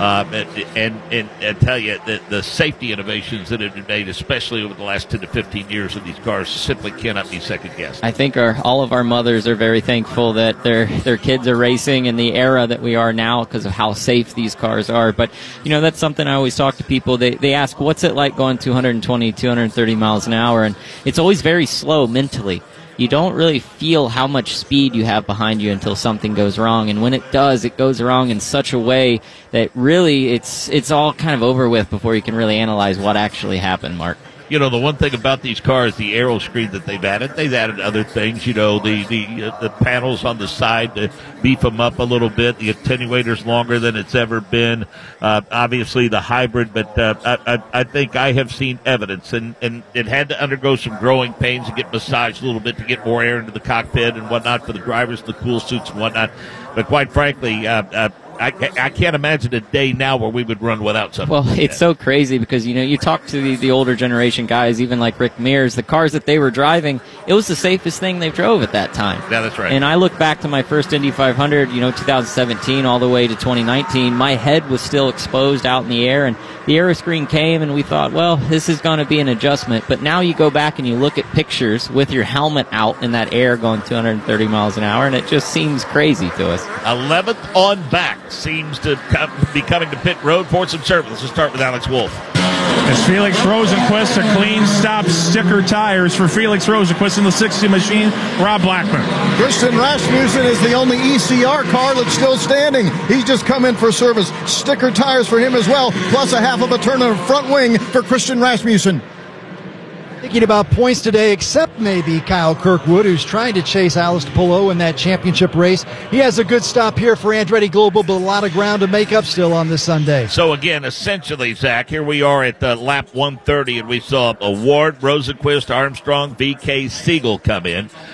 Speaker 3: And tell you that the safety innovations that have been made, especially over the last 10 to 15 years of these cars, simply cannot be second-guessed.
Speaker 4: I think all of our mothers are very thankful that their kids are racing in the era that we are now because of how safe these cars are. But, you know, that's something I always talk to people. They ask, what's it like going 220, 230 miles an hour? And it's always very slow mentally. You don't really feel how much speed you have behind you until something goes wrong. And when it does, it goes wrong in such a way that really it's all kind of over with before you can really analyze what actually happened, Mark.
Speaker 3: You know, the one thing about these cars, the aero screen that they've added other things, you know, the panels on the side to beef them up a little bit. The attenuator's longer than it's ever been. Obviously the hybrid, but I think I have seen evidence, and it had to undergo some growing pains and get massaged a little bit to get more air into the cockpit and whatnot for the drivers, the cool suits and whatnot. But quite frankly, I can't imagine a day now where we would run without something.
Speaker 4: Well, it's so crazy because, you know, you talk to the older generation guys, even like Rick Mears, the cars that they were driving, it was the safest thing they drove at that time.
Speaker 3: Yeah, that's right.
Speaker 4: And I look back to my first Indy 500, you know, 2017 all the way to 2019, my head was still exposed out in the air, and the aero screen came, and we thought, well, this is going to be an adjustment. But now you go back and you look at pictures with your helmet out in that air going 230 miles an hour, and it just seems crazy to us.
Speaker 3: 11th on back seems to be coming to pit road for some service. Let's start with Alex Wolff.
Speaker 1: As Felix Rosenquist, a clean stop, sticker tires for Felix Rosenquist in the 60 machine. Rob Blackman.
Speaker 5: Christian Rasmussen is the only ECR car that's still standing. He's just come in for service. Sticker tires for him as well, plus a half of a turn of front wing for Christian Rasmussen.
Speaker 12: Thinking about points today, except maybe Kyle Kirkwood, who's trying to chase Alex Palou in that championship race. He has a good stop here for Andretti Global, but a lot of ground to make up still on this Sunday.
Speaker 3: So again, essentially, Zach, here we are at lap 130, and we saw Award, Rosenquist, Armstrong, VK, Siegel come in.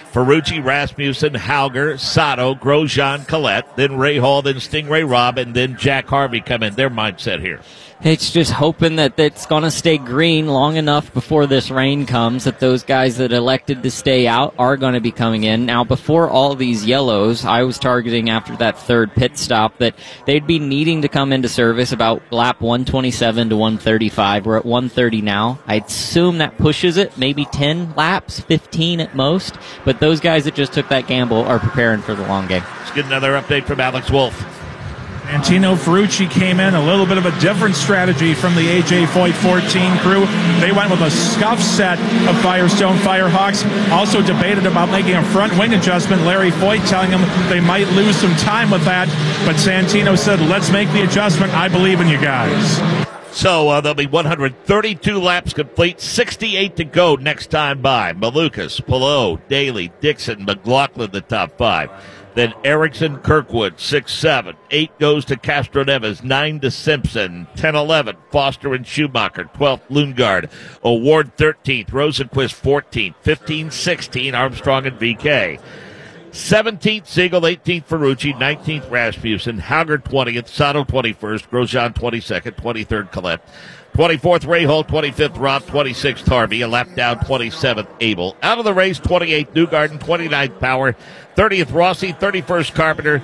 Speaker 3: Ferrucci, Rasmussen, Hauger, Sato, Grosjean, Collette, then Ray Hall, then Stingray Robb, and then Jack Harvey come in. Their mindset here.
Speaker 4: It's just hoping that it's going to stay green long enough before this rain comes, that those guys that elected to stay out are going to be coming in. Now, before all these yellows, I was targeting after that third pit stop that they'd be needing to come into service about lap 127 to 135. We're at 130 now. I'd assume that pushes it, maybe 10 laps, 15 at most. But those guys that just took that gamble are preparing for the long game.
Speaker 3: Let's get another update from Alex Wolff.
Speaker 1: Santino Ferrucci came in, a little bit of a different strategy from the A.J. Foyt 14 crew. They went with a scuff set of Firestone Firehawks. Also debated about making a front wing adjustment. Larry Foyt telling them they might lose some time with that. But Santino said, let's make the adjustment. I believe in you guys.
Speaker 3: So there'll be 132 laps complete, 68 to go next time by. Malukas, Palou, Daly, Dixon, McLaughlin, the top 5. Then Erickson, Kirkwood, 6-7. 8 goes to Castro Neves, 9 to Simpson, 10-11. Foster and Schumacher, 12th Lundgaard. Award 13th, Rosenquist 14th, 15-16, Armstrong and VK. 17th, Siegel, 18th, Ferrucci, 19th, Rasmussen, Hauger 20th, Sato 21st, Grosjean 22nd, 23rd, Collette. 24th, Ray Hall, 25th, Robb, 26th, Harvey, a lap down, 27th, Abel. Out of the race, 28th, Newgarden, 29th, Power, 30th, Rossi, 31st, Carpenter,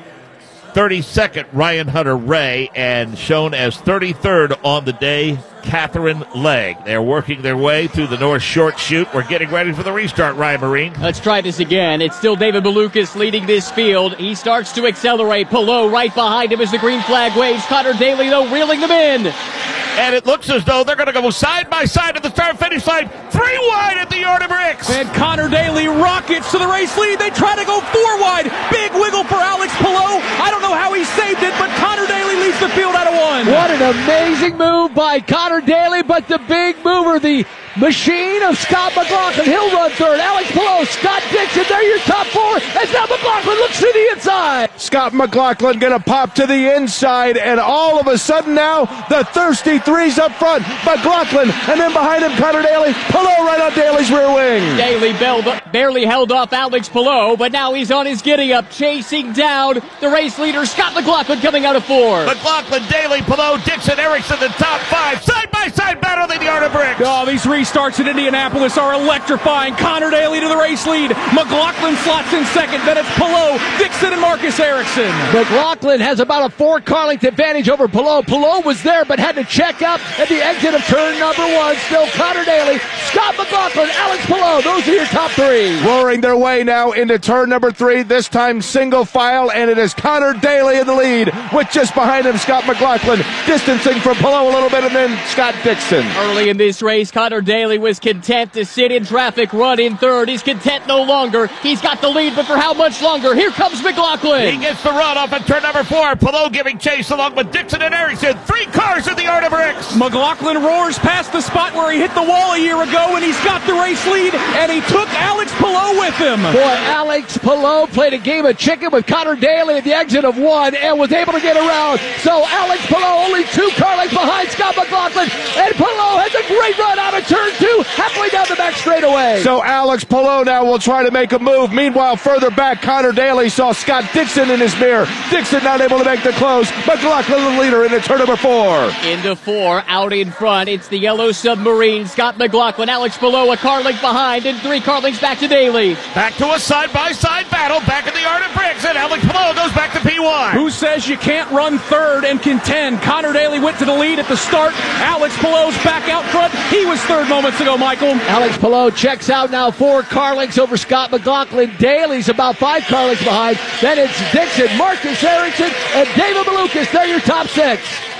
Speaker 3: 32nd, Ryan Hunter-Ray, and shown as 33rd on the day, Catherine Legg. They're working their way through the North Short Chute. We're getting ready for the restart, Ryan Marine.
Speaker 6: Let's try this again. It's still David Malukas leading this field. He starts to accelerate. Palou right behind him as the green flag waves. Connor Daly, though, reeling them in.
Speaker 3: And it looks as though they're going to go side by side at the start-finish line. 3 wide at the Yard of Bricks.
Speaker 7: And Connor Daly rockets to the race lead. They try to go 4 wide. Big wiggle for Alex Palou. I don't know how he saved it, but Connor Daly leads the field out of 1.
Speaker 8: What an amazing move by Connor Daly, but the big mover, the machine of Scott McLaughlin. He'll run third. Alex Palou, Scott Dixon, they're your top 4. As now McLaughlin looks to the inside.
Speaker 9: Scott McLaughlin going to pop to the inside, and all of a sudden now, the thirsty threes up front. McLaughlin, and then behind him, Connor Daly. Palou right on Daly's rear wing.
Speaker 6: Daly barely held off Alex Palou, but now he's on his giddy-up, chasing down the race leader, Scott McLaughlin, coming out of 4.
Speaker 3: McLaughlin, Daly, Palou, Dixon, Erickson, the top 5. Side-by-side battle in the Yard of Bricks.
Speaker 7: Oh, these restarts in Indianapolis are electrifying. Connor Daly to the race lead. McLaughlin slots in second. Then it's Palou, Dixon, and Marcus Erickson.
Speaker 8: McLaughlin has about a 4-car length advantage over Palou. Palou was there, but had to check up at the exit of turn number 1. Still Connor Daly, Scott McLaughlin, Alex Palou. Those are your top 3.
Speaker 9: Roaring their way now into turn number 3, this time single file, and it is Connor Daly in the lead, with just behind him Scott McLaughlin, distancing from Palou a little bit, and then Scott Dixon.
Speaker 6: Early in this race, Connor Daly was content to sit in traffic, run in third. He's content no longer. He's got the lead, but for how much longer? Here comes McLaughlin.
Speaker 3: He gets the run off at turn number 4. Palou giving chase along with Dixon and Erickson. 3 cars in the Yard of Bricks.
Speaker 7: McLaughlin roars past the spot where he hit the wall a year ago, and he's got the race lead, and he took Alex Palou with him.
Speaker 8: Boy, Alex Palou played a game of chicken with Connor Daly at the exit of 1 and was able to get around. So Alex Palou only 2 car lengths behind Scott McLaughlin, and Palou has a great run out of turn 2, halfway down the back straightaway.
Speaker 9: So Alex Palou now will try to make a move. Meanwhile, further back, Connor Daly saw Scott Dixon in his mirror. Dixon not able to make the close. McLaughlin the leader into turn number 4.
Speaker 6: Into 4, out in front. It's the Yellow Submarine. Scott McLaughlin, Alex Palou a car length behind, and 3 car lengths back to Daly.
Speaker 3: Back to a side-by-side battle back in the Yard of Bricks, and Alex Palou goes back to P1.
Speaker 7: Who says you can't run third and contend? Connor Daly went to the lead at the start. Alex Palou's back out front. He was third moments ago, Michael.
Speaker 8: Alex Palou checks out now 4 car lengths over Scott McLaughlin. Daly's about 5 car lengths behind. Then it's Dixon, Marcus Erickson, and David Malukas. They're your top 6.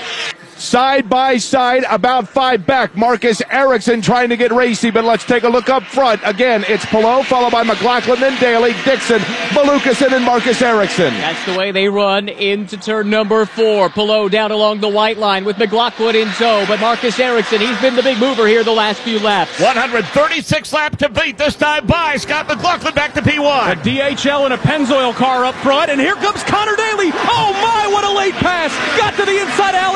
Speaker 9: Side by side, about 5 back. Marcus Erickson trying to get racy, but let's take a look up front. Again, it's Palou, followed by McLaughlin, then Daly, Dixon, Malukas, and then Marcus Erickson.
Speaker 6: That's the way they run into turn number 4. Palou down along the white line with McLaughlin in tow, but Marcus Erickson, he's been the big mover here the last few laps.
Speaker 3: 136 laps complete, this time by Scott McLaughlin back to P1.
Speaker 7: A DHL and a Pennzoil car up front, and here comes Connor Daly. Oh my, what a late pass. Got to the inside, Alex Palou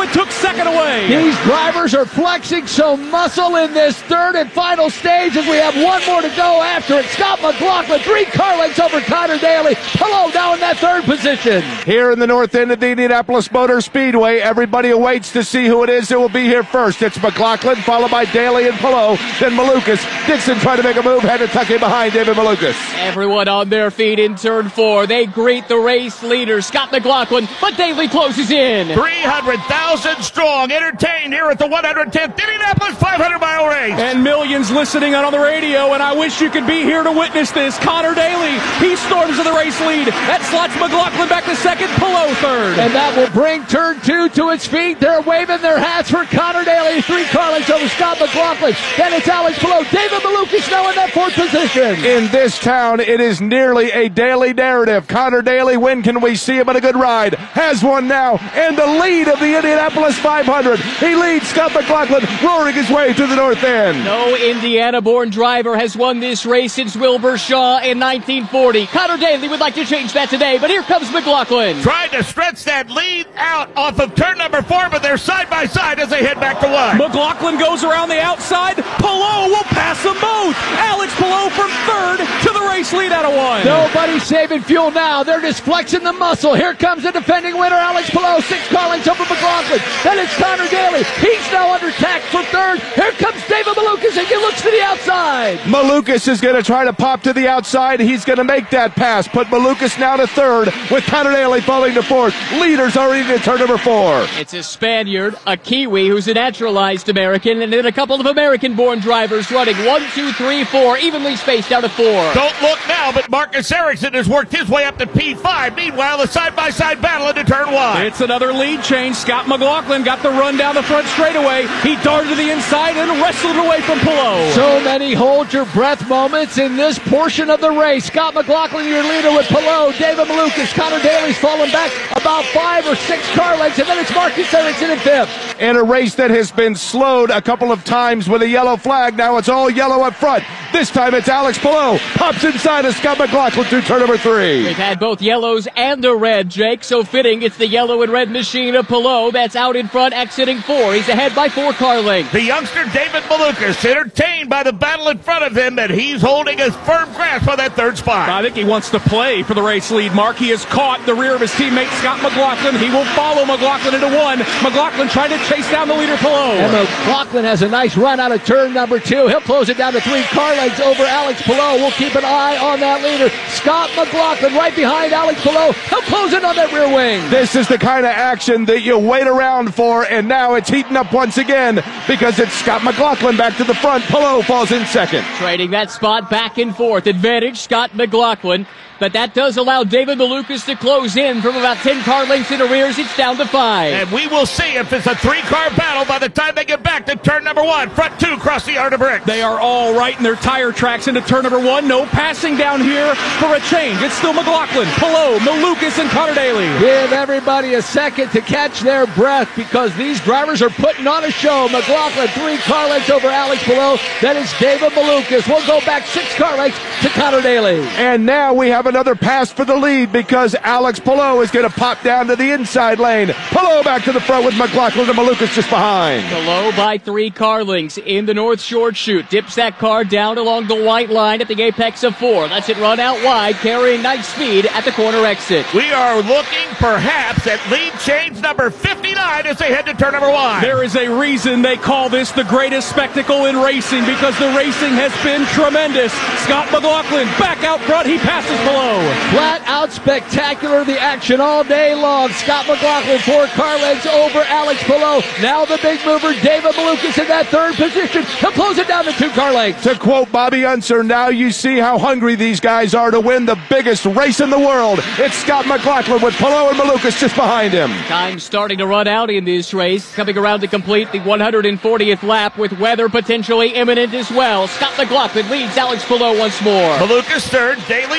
Speaker 7: McLaughlin took second away.
Speaker 8: These drivers are flexing some muscle in this third and final stage as we have one more to go after it. Scott McLaughlin, 3 car lengths over Connor Daly. Palou now in that third position.
Speaker 9: Here in the north end of the Indianapolis Motor Speedway, everybody awaits to see who it is that will be here first. It's McLaughlin, followed by Daly and Palou, then Malukas. Dixon trying to make a move, had to tuck in behind David Malukas.
Speaker 6: Everyone on their feet in turn 4. They greet the race leader, Scott McLaughlin, but Daly closes in.
Speaker 3: 300,000 strong, entertained here at the 110th Indianapolis 500-mile race.
Speaker 7: And millions listening on the radio, and I wish you could be here to witness this. Connor Daly, he storms to the race lead. That slots McLaughlin back to second, Palou third.
Speaker 8: And that will bring turn 2 to its feet. They're waving their hats for Connor Daly. 3 car lengths over Scott McLaughlin. Then it's Alex Palou. David Malukas now in that 4th position.
Speaker 9: In this town, it is nearly a daily narrative. Connor Daly, when can we see him on a good ride? Has one now, and the lead of the Indianapolis 500. He leads Scott McLaughlin, roaring his way to the north end.
Speaker 6: No Indiana-born driver has won this race since Wilbur Shaw in 1940. Connor Daly would like to change that today, but here comes McLaughlin.
Speaker 3: Trying to stretch that lead out off of turn number 4, but they're side by side as they head back to 1.
Speaker 7: McLaughlin goes around the outside. Palou will pass them both. Alex Palou from third to the race lead out of 1.
Speaker 8: Nobody's saving fuel now. They're just flexing the muscle. Here comes the defending winner, Alex Palou. 6 car lengths over McLaughlin. Then it's Connor Daly. He's now under attack for third. Here comes David Malukas, and he looks to the outside.
Speaker 9: Malukas is going to try to pop to the outside. He's going to make that pass. Put Malukas now to third, with Connor Daly falling to fourth. Leaders already to turn number 4.
Speaker 6: It's a Spaniard, a Kiwi who's a naturalized American, and then a couple of American-born drivers running 1, 2, 3, 4, evenly spaced out of 4.
Speaker 3: Don't look now, but Marcus Ericsson has worked his way up to P5. Meanwhile, the side-by-side battle into turn 1.
Speaker 7: It's another lead change. Scott McLaughlin got the run down the front straightaway. He darted to the inside and wrestled away from Palou.
Speaker 8: So many hold-your-breath moments in this portion of the race. Scott McLaughlin, your leader with Palou. David Malukas. Connor Daly's fallen back about 5 or 6 car lengths, and then it's Marcus Ericsson in 5th.
Speaker 9: In a race that has been slowed a couple of times with a yellow flag, now it's all yellow up front. This time it's Alex Palou. Pops inside of Scott McLaughlin through turn number 3.
Speaker 6: We've had both yellows and a red, Jake, so fitting it's the yellow and red machine of Palou that's out in front, exiting 4. He's ahead by 4 car lengths.
Speaker 3: The youngster David Malukas, entertained by the battle in front of him, and he's holding a firm grasp on that third spot.
Speaker 7: I think he wants to play for the race lead, Mark. He has caught the rear of his teammate Scott McLaughlin. He will follow McLaughlin into 1. McLaughlin trying to chase down the leader Palou.
Speaker 8: And McLaughlin has a nice run out of turn number 2. He'll close it down to 3 car lengths over Alex Palou. We'll keep an eye on that leader. Scott McLaughlin right behind Alex Palou. He'll close in on that rear wing.
Speaker 9: This is the kind of action that you wait around for, and now it's heating up once again because it's Scott McLaughlin back to the front. Palou falls in second.
Speaker 6: Trading that spot back and forth. Advantage Scott McLaughlin. But that does allow David Malukas to close in from about 10 car lengths in arrears. It's down to 5.
Speaker 3: And we will see if it's a 3-car battle by the time they get back to turn number 1. Front 2 cross the yard of bricks.
Speaker 7: They are all right in their tire tracks into turn number 1. No passing down here for a change. It's still McLaughlin, Palou, Malukas, and Connor Daly.
Speaker 8: Give everybody a second to catch their breath because these drivers are putting on a show. McLaughlin, 3 car lengths over Alex Palou. Then it's David Malukas. We'll go back 6 car lengths to Connor Daly.
Speaker 9: And now we have another pass for the lead because Alex Palou is going to pop down to the inside lane. Palou back to the front with McLaughlin and Malukas just behind.
Speaker 6: Palou by 3 car lengths in the north short chute. Dips that car down along the white line at the apex of 4. Lets it run out wide, carrying nice speed at the corner exit.
Speaker 3: We are looking perhaps at lead change number 59 as they head to turn number 1.
Speaker 7: There is a reason they call this the greatest spectacle in racing because the racing has been tremendous. Scott McLaughlin back out front. He passes Palou.
Speaker 8: Flat out spectacular, the action all day long. Scott McLaughlin, 4 car lengths over Alex Palou. Now the big mover, David Malukas, in that 3rd position. He'll close it down to 2 car lengths.
Speaker 9: To quote Bobby Unser, now you see how hungry these guys are to win the biggest race in the world. It's Scott McLaughlin with Palou and Malukas just behind him.
Speaker 6: Time starting to run out in this race. Coming around to complete the 140th lap with weather potentially imminent as well. Scott McLaughlin leads Alex Palou once more.
Speaker 3: Malukas 3rd, Daly 4th.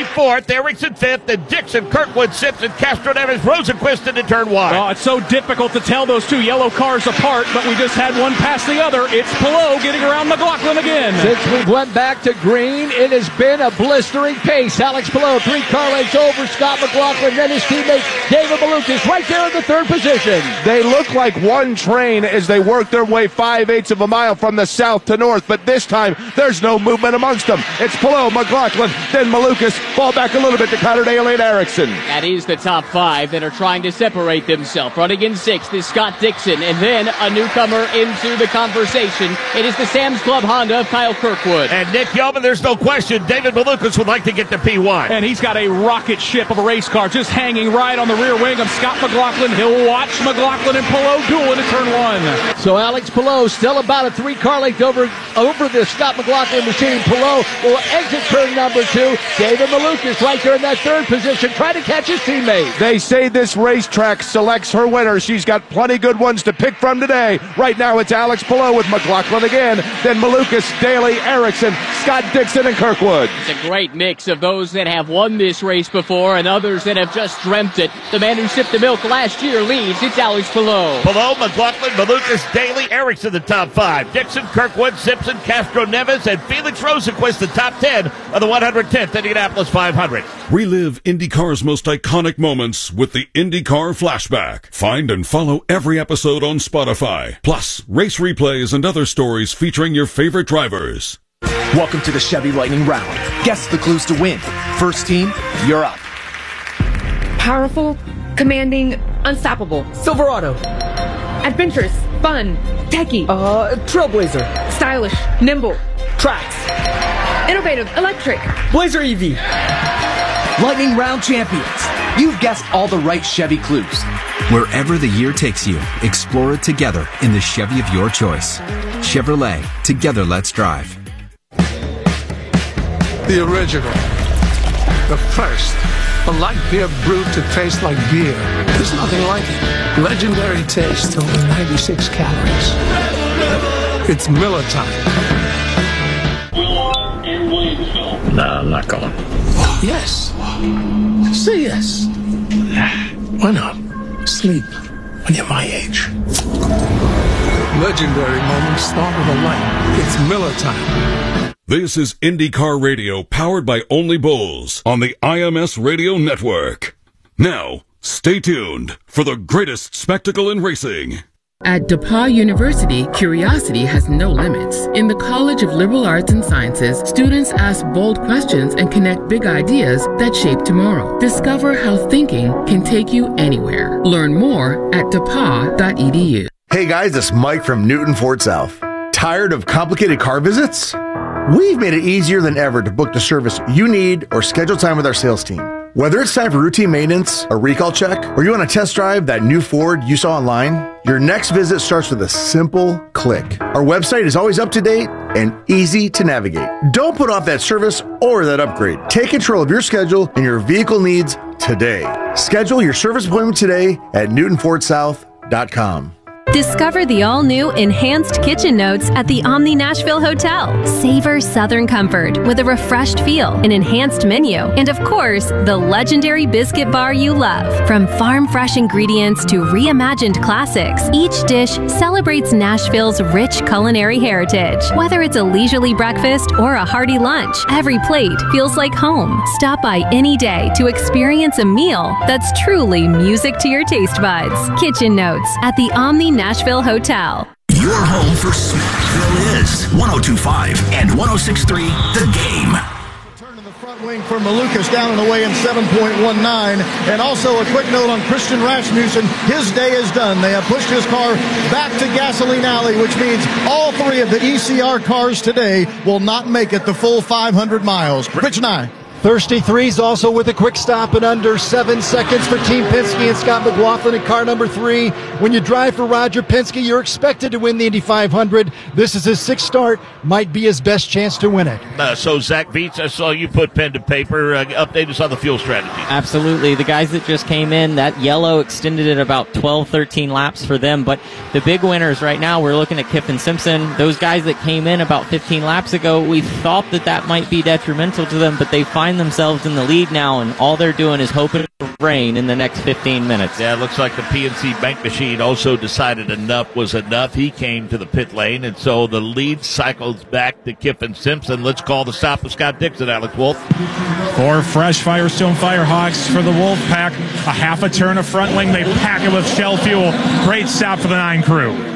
Speaker 3: fourth, Erickson fifth, then Dixon, Kirkwood, Simpson, Castro Neves, Rosenquist into turn one.
Speaker 7: Oh, it's so difficult to tell those two yellow cars apart, but we just had one past the other. It's Palou getting around McLaughlin again.
Speaker 8: Since we went back to green, it has been a blistering pace. Alex Palou, 3 car lengths over Scott McLaughlin, then his teammate David Malukas right there in the third position.
Speaker 9: They look like one train as they work their way 5/8 of a mile from the south to north, but this time there's no movement amongst them. It's Palou, McLaughlin, then Malukas, fall back a little bit to Connor Daly and Erickson.
Speaker 6: That is the top 5 that are trying to separate themselves. Running in 6th is Scott Dixon, and then a newcomer into the conversation. It is the Sam's Club Honda of Kyle Kirkwood.
Speaker 3: And Nick Yeoman, there's no question, David Malukas would like to get to P1.
Speaker 7: And he's got a rocket ship of a race car just hanging right on the rear wing of Scott McLaughlin. He'll watch McLaughlin and Palou duel into turn 1.
Speaker 8: So Alex Palou still about a 3 car length over the Scott McLaughlin machine. Palou will exit turn number 2. David Malukas right there in that third position, trying to catch his teammate.
Speaker 9: They say this racetrack selects her winner. She's got plenty good ones to pick from today. Right now it's Alex Palou with McLaughlin again, then Malukas, Daly, Erickson, Scott Dixon, and Kirkwood.
Speaker 6: It's a great mix of those that have won this race before and others that have just dreamt it. The man who sipped the milk last year leads. It's Alex Palou.
Speaker 3: Palou, McLaughlin, Malukas, Daly, Erickson, the top 5. Dixon, Kirkwood, Simpson, Castro Neves, and Felix Rosenquist, the top 10 of the 110th Indianapolis 500.
Speaker 16: Relive IndyCar's most iconic moments with the IndyCar Flashback. Find and follow every episode on Spotify. Plus, race replays and other stories featuring your favorite drivers.
Speaker 10: Welcome to the Chevy Lightning Round. Guess the clues to win. First team, you're up.
Speaker 11: Powerful, commanding, unstoppable.
Speaker 10: Silverado.
Speaker 11: Adventurous, fun, techie.
Speaker 10: Trailblazer.
Speaker 11: Stylish, nimble.
Speaker 10: Tracks.
Speaker 11: Innovative, electric.
Speaker 10: Blazer EV. Lightning Round champions. You've guessed all the right Chevy clues.
Speaker 13: Wherever the year takes you, explore it together in the Chevy of your choice. Chevrolet, together let's drive.
Speaker 14: The original. The first. A light beer brewed to taste like beer. There's nothing like it. Legendary taste, only 96 calories. It's Miller time.
Speaker 10: No, I'm not going.
Speaker 14: Yes. Say yes. Why not? Sleep when you're my age. Legendary moments start with a light. It's Miller time.
Speaker 16: This is IndyCar Radio, powered by Only Bulls on the IMS Radio Network. Now, stay tuned for the greatest spectacle in racing.
Speaker 25: At DePauw University, curiosity has no limits. In the College of Liberal Arts and Sciences, students ask bold questions and connect big ideas that shape tomorrow. Discover how thinking can take you anywhere. Learn more at depaw.edu.
Speaker 26: Hey guys, it's Mike from Newton Ford South. Tired of complicated car visits? We've made it easier than ever to book the service you need or schedule time with our sales team. Whether it's time for routine maintenance, a recall check, or you want to test drive that new Ford you saw online, your next visit starts with a simple click. Our website is always up to date and easy to navigate. Don't put off that service or that upgrade. Take control of your schedule and your vehicle needs today. Schedule your service appointment today at NewtonFordSouth.com.
Speaker 27: Discover the all-new Enhanced Kitchen Notes at the Omni Nashville Hotel. Savor Southern comfort with a refreshed feel, an enhanced menu, and of course, the legendary biscuit bar you love. From farm-fresh ingredients to reimagined classics, each dish celebrates Nashville's rich culinary heritage. Whether it's a leisurely breakfast or a hearty lunch, every plate feels like home. Stop by any day to experience a meal that's truly music to your taste buds. Kitchen Notes at the Omni Nashville Hotel.
Speaker 2: Your home for Smithville is 102.5 and 106.3 The Game.
Speaker 5: Front wing for Malukas down and away in 7.19. And also a quick note on Christian Rasmussen. His day is done. They have pushed his car back to Gasoline Alley, which means all three of the ECR cars today will not make it the full 500 miles. Rich Nye.
Speaker 12: Thirsty Threes also with a quick stop in under 7 seconds for Team Penske and Scott McLaughlin in car number 3. When you drive for Roger Penske, you're expected to win the Indy 500. This is his 6th start, might be his best chance to win it.
Speaker 3: So, Zach Beats, I saw you put pen to paper. Update us on the fuel strategy.
Speaker 4: Absolutely. The guys that just came in, that yellow extended it about 12, 13 laps for them. But the big winners right now, we're looking at Kiffin Simpson. Those guys that came in about 15 laps ago, we thought that might be detrimental to them, but they finally find themselves in the lead now, and all they're doing is hoping for rain in the next 15 minutes.
Speaker 3: Yeah, it looks like the PNC Bank machine also decided enough was enough. He came to the pit lane, and so the lead cycles back to Kiffin Simpson. Let's call the stop of Scott Dixon, Alex Wolf.
Speaker 1: 4 fresh Firestone Firehawks for the Wolfpack. A half a turn of front wing. They pack it with Shell fuel. Great stop for the 9 crew.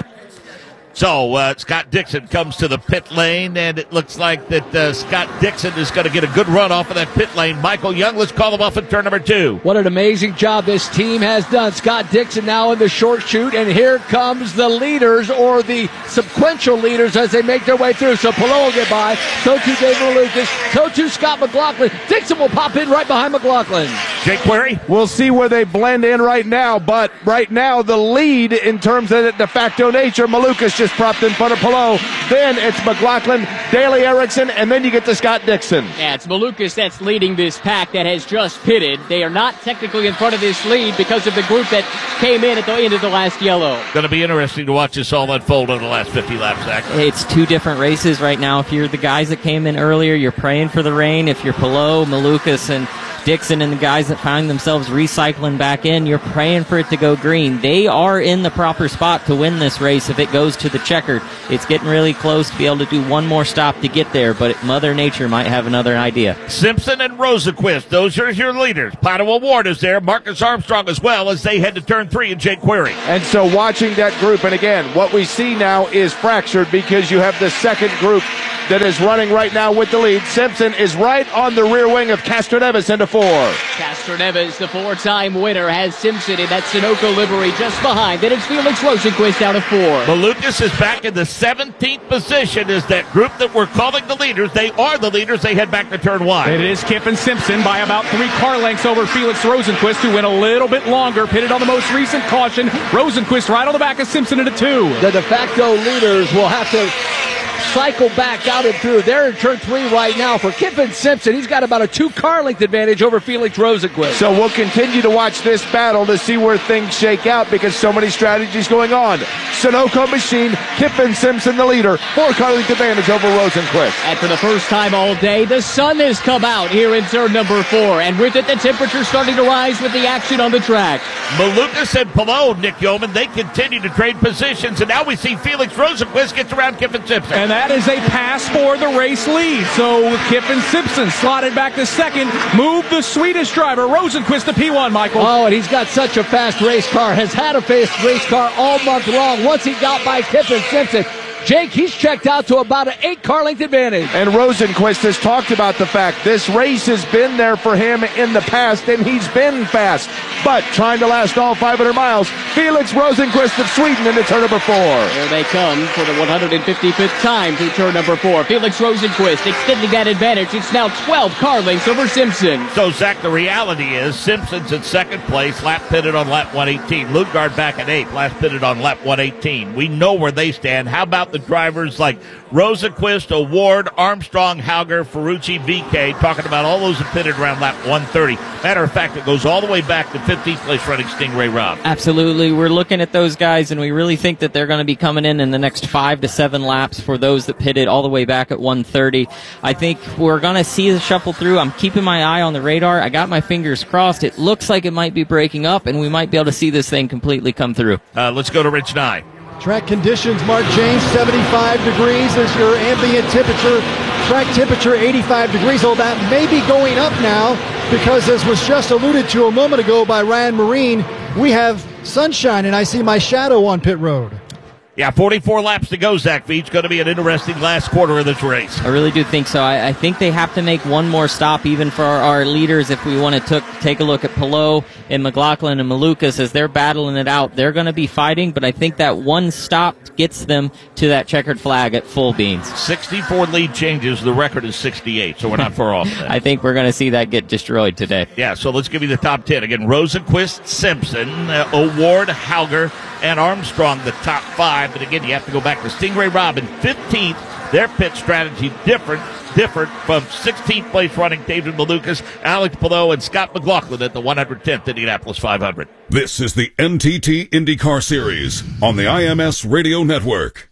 Speaker 3: So Scott Dixon comes to the pit lane, and it looks like that Scott Dixon is going to get a good run off of that pit lane. Michael Young, let's call him off in turn number 2.
Speaker 8: What an amazing job this team has done. Scott Dixon now in the short chute, and here comes the leaders, or the sequential leaders, as they make their way through. So Palou will get by, so too David Malukas, so too Scott McLaughlin. Dixon will pop in right behind McLaughlin.
Speaker 3: Jake Query?
Speaker 9: We'll see where they blend in right now, but right now the lead in terms of the de facto nature, Malukas just propped in front of Palou. Then it's McLaughlin, Daly Erickson, and then you get to Scott Dixon.
Speaker 6: Yeah, it's Malukas that's leading this pack that has just pitted. They are not technically in front of this lead because of the group that came in at the end of the last yellow.
Speaker 3: Going to be interesting to watch this all unfold over the last 50 laps, Zach.
Speaker 4: It's 2 different races right now. If you're the guys that came in earlier, you're praying for the rain. If you're Palou, Malukas, and Dixon and the guys that find themselves recycling back in, you're praying for it to go green. They are in the proper spot to win this race if it goes to the checkered. It's getting really close to be able to do one more stop to get there, but Mother Nature might have another idea.
Speaker 3: Simpson and Rosenquist, those are your leaders. Pato Award is there, Marcus Armstrong as well, as they head to turn 3 and Jake Query.
Speaker 9: And so watching that group, and again, what we see now is fractured because you have the second group that is running right now with the lead. Simpson is right on the rear wing of Castroneves into 4.
Speaker 6: Castroneves, the 4-time winner, has Simpson in that Sunoco livery just behind. Then it's Felix Rosenquist out of 4.
Speaker 3: Malukas is back in the 17th position as that group that we're calling the leaders. They are the leaders. They head back to turn 1.
Speaker 7: It is Kiffin Simpson by about 3 car lengths over Felix Rosenquist, who went a little bit longer, pitted on the most recent caution. Rosenquist right on the back of Simpson into 2.
Speaker 8: The de facto leaders will have to cycle back out and through. They're in turn 3 right now. For Kiffin Simpson, he's got about a 2-car length advantage over Felix Rosenquist.
Speaker 9: So we'll continue to watch this battle to see where things shake out because so many strategies going on. Sunoco machine, Kiffin Simpson the leader, 4-car length advantage over Rosenquist.
Speaker 6: And for the first time all day, the sun has come out here in turn number 4, and with it the temperature starting to rise with the action on the track.
Speaker 3: Malukas and Palou, Nick Yeoman, they continue to trade positions, and now we see Felix Rosenquist gets around Kiffin Simpson.
Speaker 7: And that is a pass for the race lead. So Kiffin Simpson slotted back to second, moved the Swedish driver, Rosenquist, to P1, Michael.
Speaker 8: Oh, and he's got such a fast race car, has had a fast race car all month long. Once he got by Kiffin Simpson, Jake, he's checked out to about an 8-car length advantage.
Speaker 9: And Rosenquist has talked about the fact this race has been there for him in the past, and he's been fast. But trying to last all 500 miles, Felix Rosenquist of Sweden into turn number 4.
Speaker 6: Here they come for the 155th time through turn number 4. Felix Rosenquist extending that advantage. It's now 12 car lengths over Simpson.
Speaker 3: So, Zach, the reality is Simpson's in second place, lap pitted on lap 118. Lundgaard back at 8th, last pitted on lap 118. We know where they stand. How about the drivers like Rosenquist, Award, Armstrong, Hauger, Ferrucci, VK, talking about all those that pitted around lap 130. Matter of fact, it goes all the way back to 15th place running Stingray Robb.
Speaker 4: Absolutely. We're looking at those guys, and we really think that they're going to be coming in the next 5 to 7 laps for those that pitted all the way back at 130. I think we're going to see the shuffle through. I'm keeping my eye on the radar. I got my fingers crossed. It looks like it might be breaking up, and we might be able to see this thing completely come through.
Speaker 3: Let's go to Rich Nye.
Speaker 5: Track conditions, Mark James, 75 degrees is your ambient temperature. Track temperature, 85 degrees. Oh, that may be going up now because, as was just alluded to a moment ago by Ryan Marine, we have sunshine, and I see my shadow on pit road.
Speaker 3: Yeah, 44 laps to go, Zach Veach. Going to be an interesting last quarter of this race.
Speaker 4: I really do think so. I think they have to make one more stop, even for our leaders, if we want to take a look at Palou and McLaughlin and Malukas as they're battling it out. They're going to be fighting, but I think that one stop gets them to that checkered flag at full beans.
Speaker 3: 64 lead changes. The record is 68, so we're not far off of that.
Speaker 4: I think we're going to see that get destroyed today.
Speaker 3: Yeah, so let's give you the top 10. Again, Rosenquist, Simpson, Award, Hauger, and Armstrong, the top 5. But again, you have to go back to Stingray Robb in 15th. Their pit strategy different from 16th place running David Malukas, Alex Palou, and Scott McLaughlin at the 110th Indianapolis 500.
Speaker 16: This is the NTT IndyCar Series on the IMS Radio Network.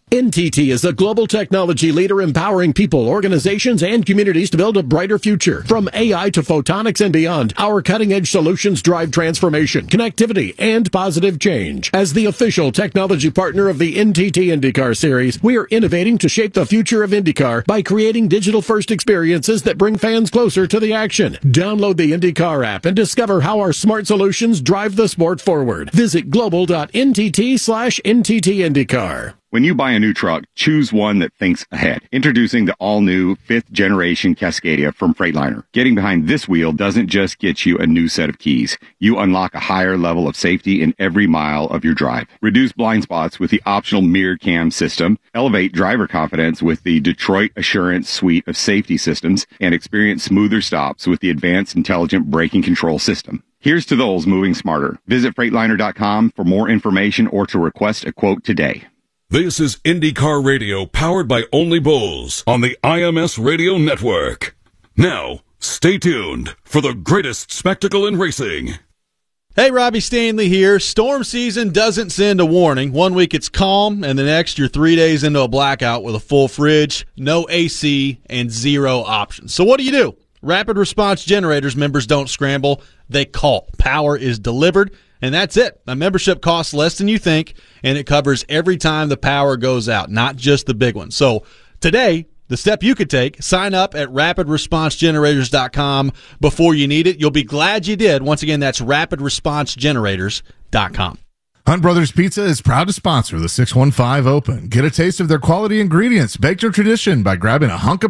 Speaker 15: NTT is a global technology leader empowering people, organizations, and communities to build a brighter future. From AI to photonics and beyond, our cutting-edge solutions drive transformation, connectivity, and positive change. As the official technology partner of the NTT IndyCar Series, we are innovating to shape the future of IndyCar by creating digital-first experiences that bring fans closer to the action. Download the IndyCar app and discover how our smart solutions drive the sport forward. Visit global.ntt/NTT IndyCar.
Speaker 17: When you buy a new truck, choose one that thinks ahead. Introducing the all-new 5th generation Cascadia from Freightliner. Getting behind this wheel doesn't just get you a new set of keys. You unlock a higher level of safety in every mile of your drive. Reduce blind spots with the optional mirror cam system. Elevate driver confidence with the Detroit Assurance suite of safety systems. And experience smoother stops with the advanced intelligent braking control system. Here's to those moving smarter. Visit Freightliner.com for more information or to request a quote today.
Speaker 16: This is IndyCar Radio, powered by Only Bulls on the IMS Radio Network. Now, stay tuned for the greatest spectacle in racing.
Speaker 18: Hey, Robbie Stanley here. Storm season doesn't send a warning. 1 week it's calm, and the next you're 3 days into a blackout with a full fridge, no AC, and zero options. So what do? Rapid Response Generators members don't scramble. They call. Power is delivered. And that's it. A membership costs less than you think, and it covers every time the power goes out, not just the big one. So today, the step you could take, sign up at rapidresponsegenerators.com before you need it. You'll be glad you did. Once again, that's rapidresponsegenerators.com.
Speaker 19: Hunt Brothers Pizza is proud to sponsor the 615 Open. Get a taste of their quality ingredients, baked to tradition by grabbing a hunk of